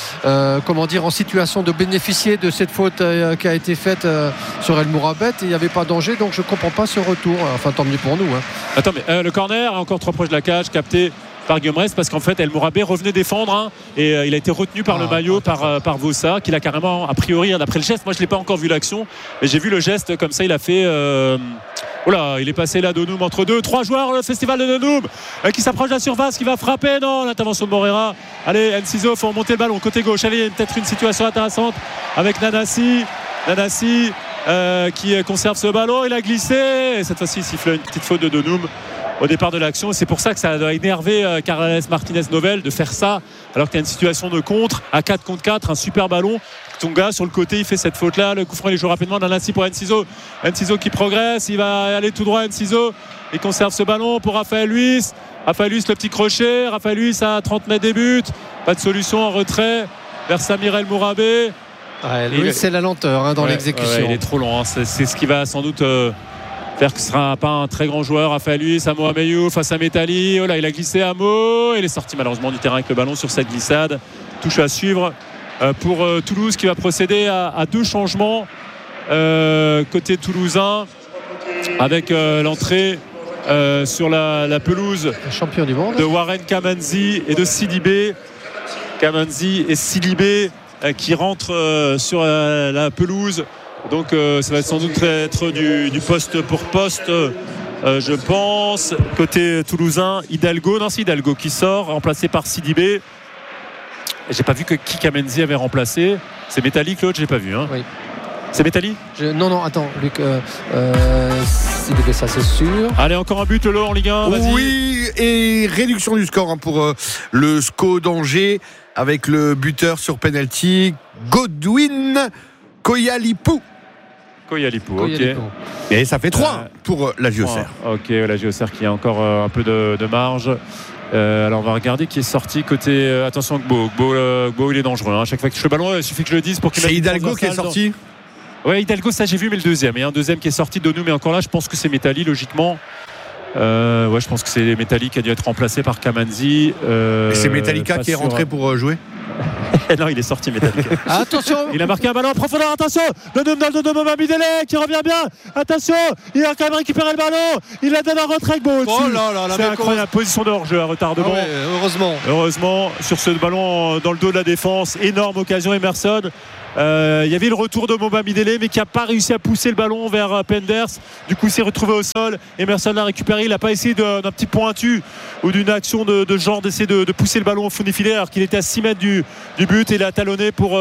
en situation de bénéficier de cette faute qui a été faite sur El Morabet. Il n'y avait pas danger, donc je comprends pas ce retour. Enfin, tant mieux pour nous. Attends, mais le corner est encore trop proche de la cage, capté par Guillaume Rest, parce qu'en fait El Morabé revenait défendre, et il a été retenu par le maillot par Vossa, qui l'a carrément, a priori, d'après le geste, moi je l'ai pas encore vu l'action, mais j'ai vu le geste comme ça, il a fait il est passé là, Donoum entre 2-3 joueurs, le festival de Donoum qui s'approche de la surface, qui va frapper. Non, l'intervention de Morera. Allez, Enciso, faut remonter le ballon côté gauche. Allez, il y a peut-être une situation intéressante avec Nanassi qui conserve ce ballon. Il a glissé, et cette fois-ci il siffle une petite faute de Donoum au départ de l'action, et c'est pour ça que ça doit énerver Carles Martinez-Novel de faire ça alors qu'il y a une situation de contre à 4 contre 4, un super ballon. Tonga sur le côté, il fait cette faute là, le coup franc il joue rapidement. Nanassi pour Enciso qui progresse, il va aller tout droit. Enciso, il conserve ce ballon pour Raphaël Luis, le petit crochet, Raphaël Luis à 30 mètres des buts, pas de solution, en retrait vers Samir El Morabé. Luis, c'est la lenteur dans l'exécution. Il est trop lent, c'est ce qui va sans doute faire que ce sera pas un très grand joueur. Raphaël Luis, Amo Ameyu face à Métali, il a glissé Amo, il est sorti malheureusement du terrain avec le ballon sur cette glissade. Touche à suivre pour Toulouse, qui va procéder à 2 changements côté toulousain, avec l'entrée sur la pelouse champion du monde de Warren Kamanzi et de Sidibé. Kamanzi et Sidibé qui rentrent sur la pelouse, donc ça va sans doute être du poste pour poste, je pense, côté toulousain. Hidalgo qui sort, remplacé par Sidibé. J'ai pas vu qui Kamanzi avait remplacé. C'est Métali, Claude, j'ai pas vu. Oui. C'est Métali ? Non, attends, Luc. Sidibé, ça c'est sûr. Allez, encore un but, Lolo, en Ligue 1. Vas-y. Oui, et réduction du score pour le SCO d'Angers, avec le buteur sur penalty, Godwin Koyalipou. Ok. Et ça fait 3 pour la JOCR. Ok, la JOCR qui a encore un peu de marge. Alors on va regarder qui est sorti côté attention, Gbo il est dangereux, à chaque fois que je touche le ballon il suffit que je le dise pour qu'il c'est Hidalgo qui est sorti. Ouais, Hidalgo, ça j'ai vu, mais le deuxième qui est sorti de nous, mais encore là je pense que c'est Métali logiquement. Je pense que c'est Metallica qui a dû être remplacé par Kamanzi. Et c'est Metallica qui est rentré pour jouer. Non, il est sorti Metallica. Attention, il a marqué un ballon en profondeur, attention, le dos de Moba Midele qui revient bien, attention, il a quand même récupéré le ballon, il la donne en retrait Gbo au-dessus. Oh là là, c'est incroyable, position de hors-jeu à retardement. Heureusement sur ce ballon dans le dos de la défense, énorme occasion Emerson. Il y avait le retour de Moba Midele mais qui n'a pas réussi à pousser le ballon vers Penders. Du coup il s'est retrouvé au sol. Emerson l'a récupéré. Il n'a pas essayé d'un petit pointu ou d'une action de genre d'essayer de pousser le ballon au fond des filets alors qu'il était à 6 mètres du but et il a talonné pour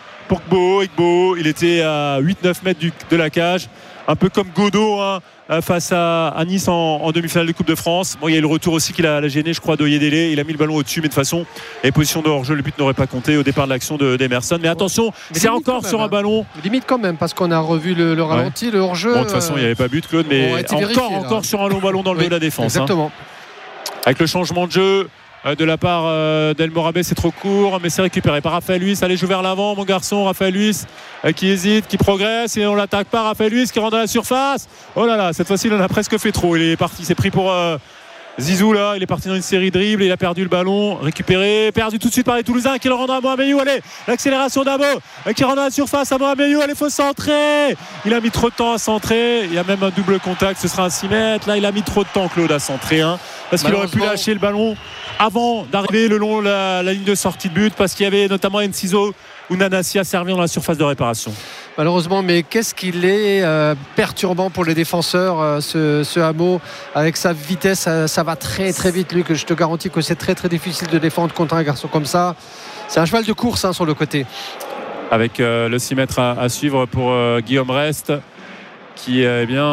Gbo. Il était à 8-9 mètres de la cage. Un peu comme Godot face à Nice en demi-finale de Coupe de France. Il y a eu le retour aussi qu'il a gêné, je crois, d'Oyedele. Il a mis le ballon au-dessus, mais de façon, et position de hors-jeu, le but n'aurait pas compté au départ de l'action d'Emerson. Mais attention, c'est encore sur un ballon. Limite quand même, parce qu'on a revu le ralenti, le hors-jeu. De toute façon, il n'y avait pas but, Claude, mais encore sur un long ballon dans le dos de la défense. Exactement. Avec le changement de jeu de la part d'El Morabé, c'est trop court, mais c'est récupéré par Raphaël Luis. Allez, joue vers l'avant, mon garçon. Raphaël Luis qui hésite, qui progresse, et on l'attaque pas. Raphaël Luis qui rentre dans la surface. Oh là là, cette fois-ci, il en a presque fait trop. Il est parti, c'est pris pour Zizou là. Il est parti dans une série de dribbles, il a perdu le ballon, récupéré, perdu tout de suite par les Toulousains qui le rendent à Mohamedou. Allez, l'accélération d'Amo qui rentre dans la surface à Mohamedou. Allez, faut centrer. Il a mis trop de temps à centrer. Il y a même un double contact, ce sera un 6 mètres. Là, il a mis trop de temps, Claude, à centrer, parce qu'il aurait pu lâcher le ballon avant d'arriver le long de la ligne de sortie de but, parce qu'il y avait notamment Enciso ou Nanassi à servir dans la surface de réparation. Malheureusement, mais qu'est-ce qu'il est perturbant pour les défenseurs, ce Amo, avec sa vitesse, ça va très très vite, Luc. Je te garantis que c'est très très difficile de défendre contre un garçon comme ça. C'est un cheval de course sur le côté. Avec le 6 mètres à suivre pour Guillaume Rest, qui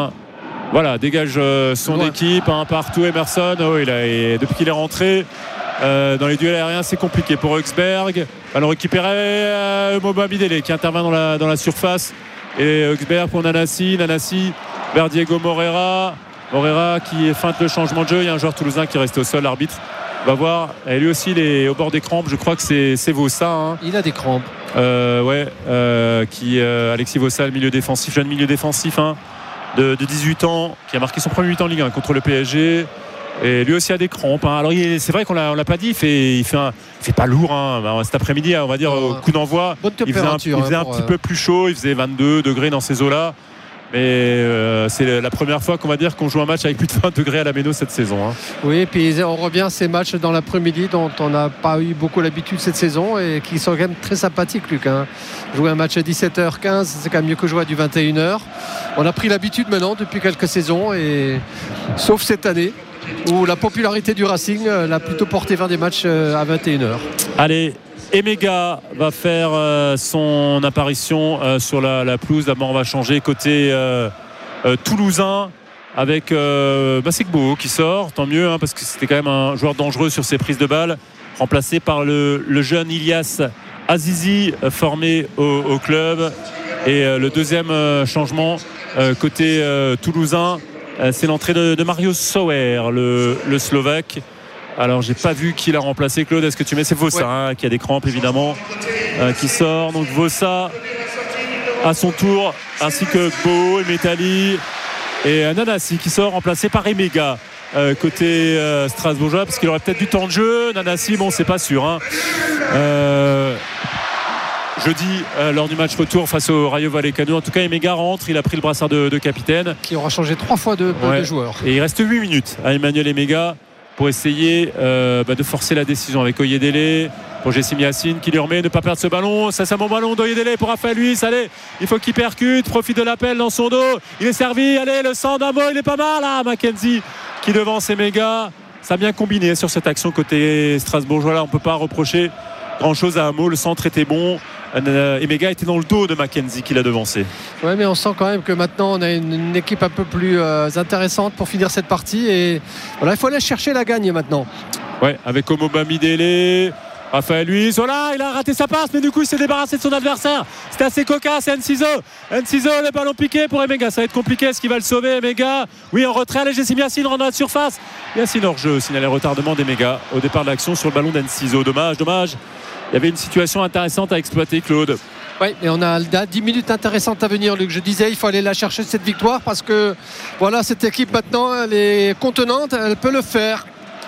dégage son équipe partout. Emerson, depuis qu'il est rentré dans les duels aériens, c'est compliqué pour Augsberg. Ballon récupéré, Moba Midele qui intervient dans la surface, et Augsberg pour Nanassi vers Diego Moreira qui feinte le changement de jeu. Il y a un joueur toulousain qui reste au sol, l'arbitre va voir, et lui aussi il est au bord des crampes. Je crois que c'est Vossa, il a des crampes. Alexis Vossa, le jeune milieu défensif de 18 ans, qui a marqué son premier 8 en Ligue 1 contre le PSG, et lui aussi a des crampes. Alors c'est vrai qu'on l'a pas dit, il fait pas lourd cet après-midi, on va dire au coup d'envoi. Il faisait un petit peu plus chaud, il faisait 22 degrés dans ces eaux-là. Mais c'est la première fois qu'on va dire qu'on joue un match avec plus de 20 degrés à la Méno cette saison. Oui, et puis on revient à ces matchs dans l'après-midi dont on n'a pas eu beaucoup l'habitude cette saison et qui sont quand même très sympathiques, Luc. Jouer un match à 17h15, c'est quand même mieux que jouer à du 21h. On a pris l'habitude maintenant depuis quelques saisons, sauf cette année où la popularité du Racing l'a plutôt porté vers des matchs à 21h. Allez, Emega va faire son apparition sur la pelouse. D'abord on va changer côté toulousain avec Gbo qui sort, tant mieux, parce que c'était quand même un joueur dangereux sur ses prises de balles, remplacé par le jeune Ilyas Azizi, formé au club. Et le deuxième changement côté toulousain, c'est l'entrée de Mario Sauer, le Slovaque. Alors j'ai pas vu qui l'a remplacé, Claude. Est-ce que tu mets? C'est Vossa qui a des crampes évidemment, qui sort. Donc Vossa à son tour, ainsi que Gbo et Metali et Nanassi qui sort, remplacé par Emega côté strasbourgeois, parce qu'il aurait peut-être du temps de jeu. Nanassi, c'est pas sûr. Jeudi, lors du match retour face au Rayo Vallecano. En tout cas, Emega rentre, il a pris le brassard de capitaine. Qui aura changé 3 fois de joueur. Et il reste 8 minutes à Emmanuel Emega pour essayer de forcer la décision avec Oyedele, pour Jessim Yassine qui lui remet, ne pas perdre ce ballon. Ça, c'est un bon ballon d'Oyedele pour Raphaël Luis. Allez, il faut qu'il percute, profite de l'appel dans son dos. Il est servi, allez, le centre d'Amo, il est pas mal. Mackenzie qui devance Emega. Ça a bien combiné sur cette action côté strasbourgeois. Là, on ne peut pas reprocher grand-chose à Amo. Le centre était bon. Emega était dans le dos de Mackenzie qui l'a devancé. Oui, mais on sent quand même que maintenant on a une équipe un peu plus intéressante pour finir cette partie, et voilà, il faut aller chercher la gagne maintenant. Ouais, avec Moba Midele, Raphaël Luis, il a raté sa passe, mais du coup il s'est débarrassé de son adversaire. C'était assez cocasse. Enciso, le ballon piqué pour Emega. Ça va être compliqué, est-ce qu'il va le sauver, Emega? Oui, en retrait. Allez, Jessim Yassine rentre dans la surface. Yassine hors jeu, signalé retardement d'Emega au départ de l'action sur le ballon d'Enciso. Dommage. Il y avait une situation intéressante à exploiter, Claude. Oui, et on a 10 minutes intéressantes à venir, Luc. Je disais, il faut aller la chercher cette victoire parce que voilà, cette équipe maintenant, elle est contenante, elle peut le faire.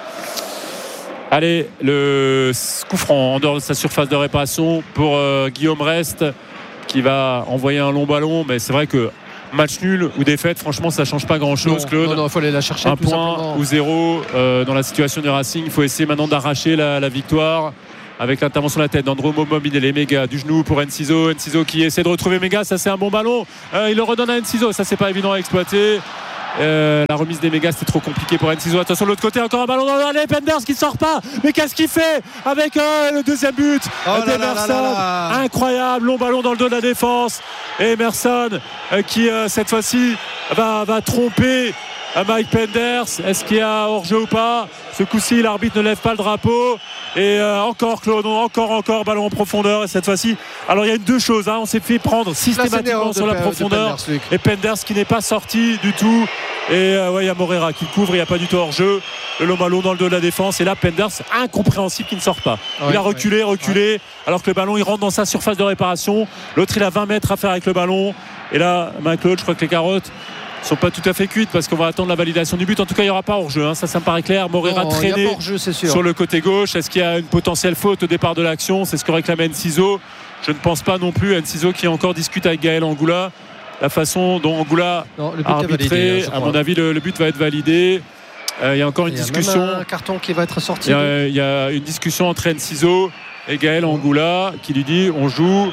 Allez, le coup franc en dehors de sa surface de réparation pour Guillaume Rest qui va envoyer un long ballon. Mais c'est vrai que match nul ou défaite, franchement, ça ne change pas grand-chose, Claude. Non, il faut aller la chercher. Un point ou 0 dans la situation du Racing. Il faut essayer maintenant d'arracher la victoire avec l'intervention de la tête d'Andro Mobile, Mega du genou pour Enciso qui essaie de retrouver Mega. Ça, c'est un bon ballon. Il le redonne à Enciso. Ça, c'est pas évident à exploiter. La remise des mégas, c'était trop compliqué pour Enciso. Attention de l'autre côté, encore un ballon dans l'allée. Penders qui ne sort pas, mais qu'est-ce qu'il fait avec le deuxième but d'Emerson. Incroyable, long ballon dans le dos de la défense. Et Emerson qui cette fois-ci va tromper Mike Penders. Est-ce qu'il y a hors-jeu ou pas? Ce coup-ci, l'arbitre ne lève pas le drapeau. Et encore Claude, encore ballon en profondeur. Et cette fois-ci, alors il y a deux choses, on s'est fait prendre systématiquement sur la profondeur. Et Penders qui n'est pas sorti du tout. Et il y a Morera qui le couvre, il n'y a pas du tout hors-jeu. Le long ballon dans le dos de la défense. Et là, Penders, incompréhensible, qui ne sort pas. Il a reculé, alors que le ballon il rentre dans sa surface de réparation. L'autre, il a 20 mètres à faire avec le ballon. Et là, Claude, je crois que les carottes sont pas tout à fait cuites parce qu'on va attendre la validation du but. En tout cas, il n'y aura pas hors-jeu, ça me paraît clair. Morera traîné sur le côté gauche. Est-ce qu'il y a une potentielle faute au départ de l'action? C'est ce que réclame Enciso. Je ne pense pas non plus. Enciso qui encore discute avec Gaël Angoula. La façon dont Angoula a arbitré, à mon avis, le but va être validé. Il y a encore une discussion. Même un carton qui va être sorti. Il y a une discussion entre Enciso et Gaël Angoula qui lui dit on joue.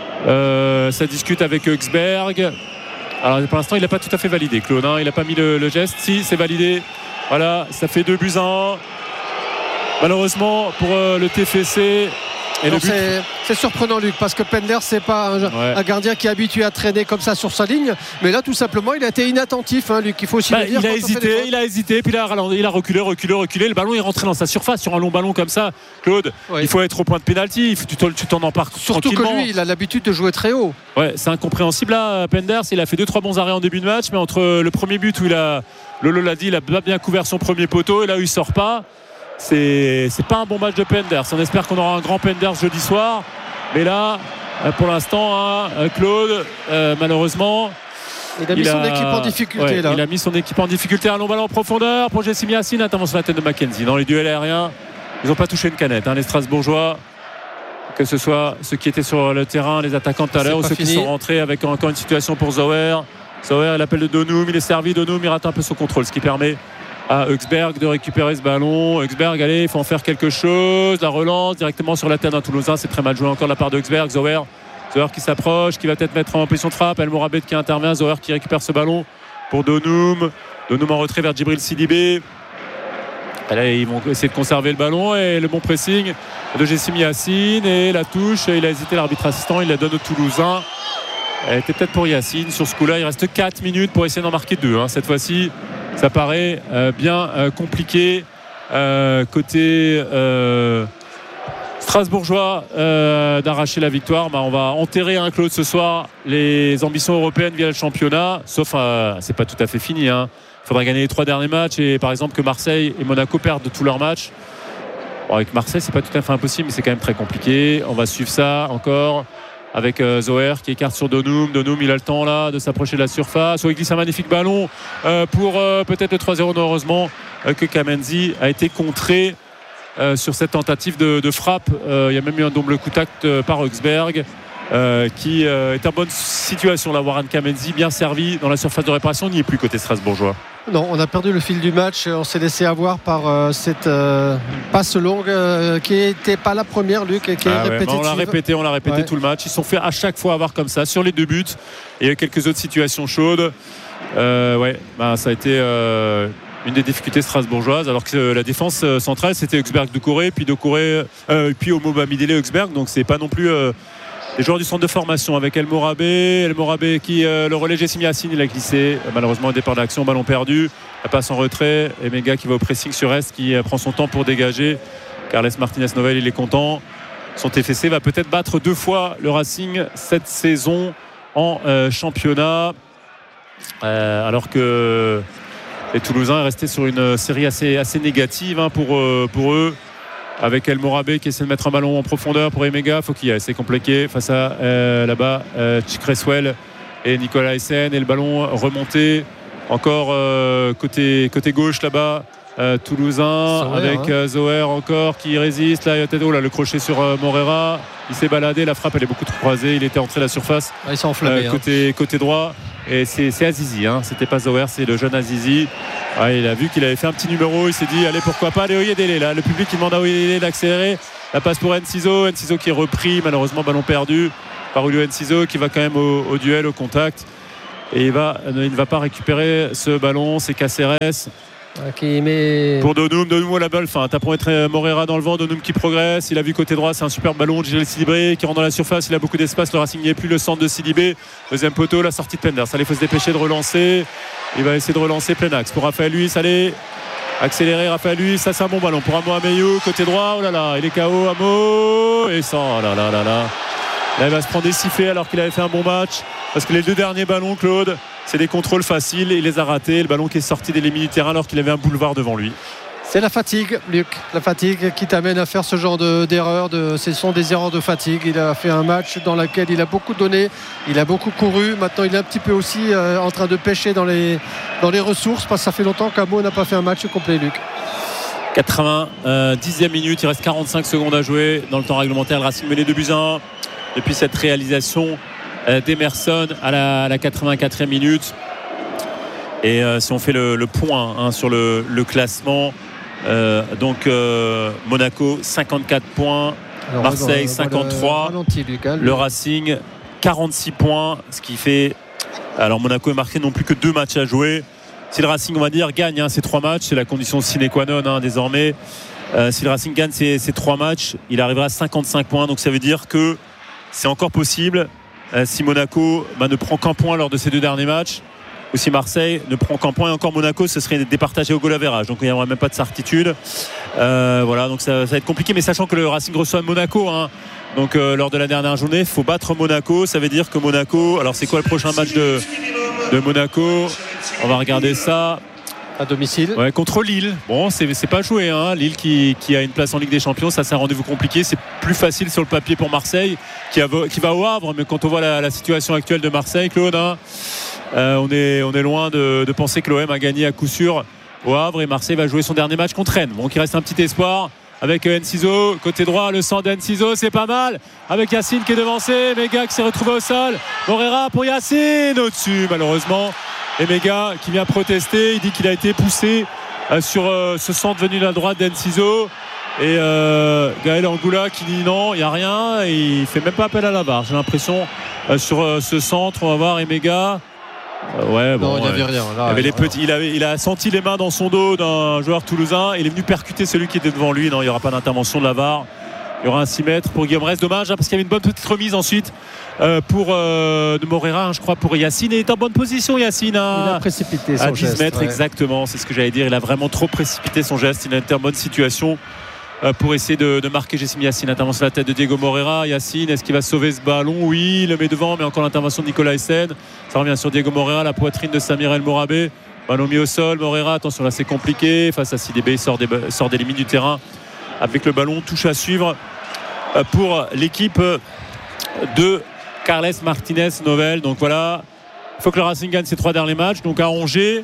Ça discute avec Augsberg. Alors pour l'instant il n'a pas tout à fait validé, Claude, il n'a pas mis le geste. Si, c'est validé, voilà, ça fait 2-1 malheureusement pour le TFC. Et non, c'est surprenant, Luc, parce que Penders, c'est pas un gardien qui est habitué à traîner comme ça sur sa ligne, mais là tout simplement il a été inattentif, Luc, il faut aussi le dire. Il a hésité, puis là il a reculé, le ballon est rentré dans sa surface sur un long ballon comme ça, Claude. Il faut être au point de pénalty, tu t'en empares surtout tranquillement. Que lui il a l'habitude de jouer très haut. C'est incompréhensible là. Penders, il a fait 2-3 bons arrêts en début de match, mais entre le premier but où Lolo l'a dit, il a bien couvert son premier poteau, et là où il sort pas, c'est pas un bon match de Penders. On espère qu'on aura un grand Penders jeudi soir, mais là pour l'instant Claude, malheureusement il a mis son équipe en difficulté là. Il a mis son équipe en difficulté. Un long ballon en profondeur pour Jessim Yacine, intervention sur la tête de Mackenzie. Dans les duels aériens, ils n'ont pas touché une canette, les Strasbourgeois, que ce soit ceux qui étaient sur le terrain, les attaquants tout à l'heure, ou ceux qui sont rentrés, avec encore une situation pour Zauer, l'appel de Donum, il est servi, Donum il rate un peu son contrôle, ce qui permet à Augsberg de récupérer ce ballon. Augsberg, allez, il faut en faire quelque chose. La relance directement sur la tête d'un Toulousain, c'est très mal joué encore de la part de Augsberg. Zauer qui s'approche, qui va peut-être mettre en position de frappe. El Morabet qui intervient, Zauer qui récupère ce ballon pour Donum en retrait vers Djibril Sidibé. Là, ils vont essayer de conserver le ballon, et le bon pressing de Jessim Yacine, et la touche, il a hésité, l'arbitre assistant, il la donne au Toulousain. Elle était peut-être pour Yacine sur ce coup-là. Il reste 4 minutes pour essayer d'en marquer 2. Cette fois-ci, ça paraît bien compliqué côté strasbourgeois d'arracher la victoire. On va enterrer, Claude, ce soir les ambitions européennes via le championnat, sauf c'est pas tout à fait fini. Il faudra gagner les 3 derniers matchs, et par exemple que Marseille et Monaco perdent tous leurs matchs. Avec Marseille, c'est pas tout à fait impossible, mais c'est quand même très compliqué. On va suivre ça encore avec Zauer qui écarte sur Donum. Il a le temps là de s'approcher de la surface. Il glisse un magnifique ballon pour peut-être le 3-0. Heureusement que Kamenzi a été contré sur cette tentative de frappe. Il y a même eu un double contact par Augsberg qui est en bonne situation là. Warren Kamenzi bien servi dans la surface de réparation. On n'y est plus côté strasbourgeois. Non, on a perdu le fil du match. On s'est laissé avoir par cette passe longue qui n'était pas la première, Luc, et qui est répétitive. On l'a répété tout le match. Ils se sont fait à chaque fois avoir comme ça sur les 2 buts. Et il y a eu quelques autres situations chaudes. Ça a été une des difficultés strasbourgeoises, alors que la défense centrale c'était Augsberg, Doucouré, puis Omo Bamidele, Augsberg. Donc c'est pas non plus les joueurs du centre de formation, avec El Morabet qui le relais Jessim Yacine, il a glissé malheureusement au départ de l'action, ballon perdu, la passe en retrait, et Mega qui va au pressing sur Est, qui prend son temps pour dégager. Carles Martinez Novel, il est content. Son TFC va peut-être battre 2 fois le Racing cette saison en championnat, alors que les Toulousains est resté sur une série assez négative pour eux. avec El Morabé qui essaie de mettre un ballon en profondeur pour Emega. Faut qu'il y aille, c'est compliqué face à là-bas Creswell et Nicolas Essen, et le ballon remonté encore côté gauche là-bas. Toulousain Zoher, avec Zoher encore qui résiste là, le crochet sur Morera, il s'est baladé, la frappe elle est beaucoup trop croisée, il était entré à la surface, il s'est enflammé, côté droit, et c'est Azizi, c'était pas Zoher, c'est le jeune Azizi. Il a vu qu'il avait fait un petit numéro, il s'est dit allez pourquoi pas, allez Oyedele là, le public qui demande à Oyedele d'accélérer, la passe pour Enciso qui est repris, malheureusement ballon perdu par Julio Enciso qui va quand même au duel, au contact, et il ne va pas récupérer ce ballon, c'est Caceres pour Donum la balle, t'as pour être Morera dans le vent, Donum qui progresse, il a vu côté droit, c'est un super ballon de Gilles Sidibé qui rentre dans la surface, il a beaucoup d'espace, le Racing n'y est plus, le centre de Sidibé, deuxième poteau, la sortie de Penders, il faut se dépêcher de relancer, il va essayer de relancer plein axe pour Raphaël Luis, allez accélérer Raphaël Luis, ça c'est un bon ballon pour Amo Ameyu, côté droit, oh là là, il est KO Amo, et ça, oh là là là là. Là, il va se prendre des sifflets alors qu'il avait fait un bon match. Parce que les 2 derniers ballons, Claude, c'est des contrôles faciles. Il les a ratés. Le ballon qui est sorti des limites du terrain alors qu'il avait un boulevard devant lui. C'est la fatigue, Luc. La fatigue qui t'amène à faire ce genre d'erreurs. Ce sont des erreurs de fatigue. Il a fait un match dans lequel il a beaucoup donné. Il a beaucoup couru. Maintenant, il est un petit peu aussi en train de pêcher dans les ressources. Parce que ça fait longtemps qu'Amo n'a pas fait un match complet, Luc. 90e minute. Il reste 45 secondes à jouer. Dans le temps réglementaire, le Racing menait 2-1. Depuis cette réalisation d'Emerson à la 84e minute. Et si on fait le point sur le classement, Monaco 54 points, alors, Marseille 53, le Racing 46 points, ce qui fait, alors Monaco est marqué non plus que 2 matchs à jouer. Si le Racing, on va dire, gagne ces 3 matchs, c'est la condition sine qua non désormais. Si le Racing gagne ces 3 matchs, il arrivera à 55 points, donc ça veut dire que c'est encore possible si Monaco ne prend qu'un point lors de ces 2 derniers matchs, ou si Marseille ne prend qu'un point, et encore Monaco ce serait départagé au goal average, donc il n'y aurait même pas de certitude. Voilà, donc ça va être compliqué, mais sachant que le Racing reçoit Monaco donc lors de la dernière journée, il faut battre Monaco, ça veut dire que Monaco, alors c'est quoi le prochain match de Monaco, on va regarder ça à domicile, contre Lille. Bon, c'est pas joué, Lille qui a une place en Ligue des Champions, ça c'est un rendez-vous compliqué. C'est plus facile sur le papier pour Marseille qui va au Havre, mais quand on voit la situation actuelle de Marseille, Claude, on est loin de penser que l'OM a gagné à coup sûr au Havre, et Marseille va jouer son dernier match contre Rennes. Donc il reste un petit espoir avec Enciso côté droit, le centre d'Enciso, c'est pas mal, avec Yacine qui est devancé, Mega qui s'est retrouvé au sol, Morera pour Yacine au-dessus malheureusement. Et Mega qui vient protester, il dit qu'il a été poussé sur ce centre venu de la droite d'Enciso, et Gaël Angoula qui dit non, il n'y a rien, et il fait même pas appel à la barre, j'ai l'impression, sur ce centre. On va voir Emega. Non, il n'y avait rien là, il a senti les mains dans son dos d'un joueur toulousain, et il est venu percuter celui qui était devant lui. Non, il n'y aura pas d'intervention de la VAR. Il y aura un 6 mètres pour Guillaume Rest. Dommage, parce qu'il y avait une bonne petite remise ensuite pour de Morera, je crois, pour Yacine. Il est en bonne position, Yacine. Il a précipité son geste. À 10 mètres, exactement. C'est ce que j'allais dire. Il a vraiment trop précipité son geste. Il a été en bonne situation pour essayer de marquer Jessim Yacine. Intervention de la tête de Diego Morera. Yacine, est-ce qu'il va sauver ce ballon? Oui, il le met devant, mais encore l'intervention de Nicolas Essen. Ça revient sur Diego Morera, la poitrine de Samir El Morabé. Ballon mis au sol. Morera, attention, là c'est compliqué. Face à Sidibé, il sort des limites du terrain avec le ballon. Touche à suivre pour l'équipe de Carles Martinez Novel. Donc voilà, il faut que le Racing gagne ses 3 derniers matchs. Donc à Angers,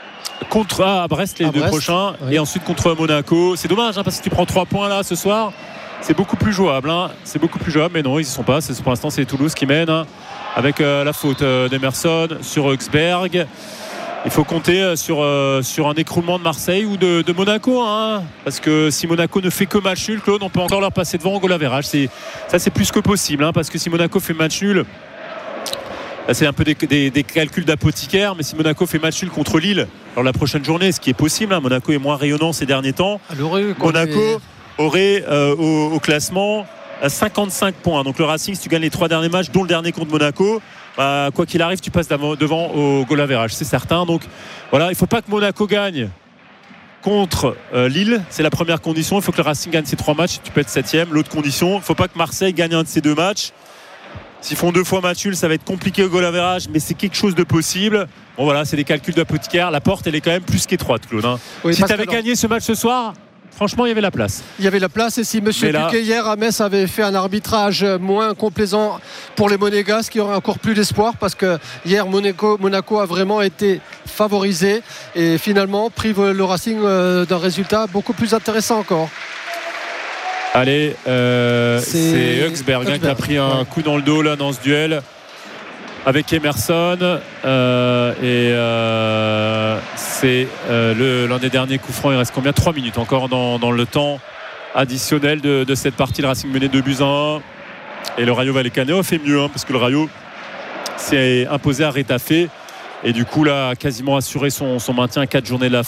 à Brest les 2 prochains, et ensuite contre Monaco. C'est dommage, parce que si tu prends 3 points là ce soir, c'est beaucoup plus jouable. C'est beaucoup plus jouable, mais non, ils y sont pas. Pour l'instant, c'est Toulouse qui mène, avec la faute d'Emerson sur Augsberg. Il faut compter sur un écroulement de Marseille ou de Monaco, parce que si Monaco ne fait que match nul, Claude, on peut encore leur passer devant au goal average. Ça c'est plus que possible, parce que si Monaco fait match nul, c'est un peu des calculs d'apothicaire, mais si Monaco fait match nul contre Lille lors de la prochaine journée, ce qui est possible, Monaco est moins rayonnant ces derniers temps, Monaco aurait au classement 55 points. Donc le Racing, si tu gagnes les 3 derniers matchs, dont le dernier contre Monaco, quoi qu'il arrive, tu passes devant au goal average, c'est certain. Donc voilà, il ne faut pas que Monaco gagne contre Lille, c'est la première condition. Il faut que le Racing gagne ses 3 matchs, tu peux être 7ème. L'autre condition, il ne faut pas que Marseille gagne un de ces 2 matchs. S'ils font 2 fois match nul, ça va être compliqué au goal average, mais c'est quelque chose de possible. Bon voilà, c'est des calculs d'apothicaire. La porte, elle est quand même plus qu'étroite, Claude. Si tu avais gagné ce match ce soir, franchement, il y avait la place. Il y avait la place, et si M. Puquet hier à Metz avait fait un arbitrage moins complaisant pour les Monégasques, il y aurait encore plus d'espoir, parce que hier Monaco a vraiment été favorisé et finalement prive le Racing d'un résultat beaucoup plus intéressant encore. Allez, c'est Huxberg qui a pris un coup dans le dos là dans ce duel avec Emerson, c'est l'un des derniers coups francs. Il reste combien ? 3 minutes encore dans le temps additionnel de cette partie. Le Racing menait 2-1 et le Rayo Vallecano a fait mieux, parce que le Rayo s'est imposé à Retafe et du coup là a quasiment assuré son maintien à 4 journées de la fin.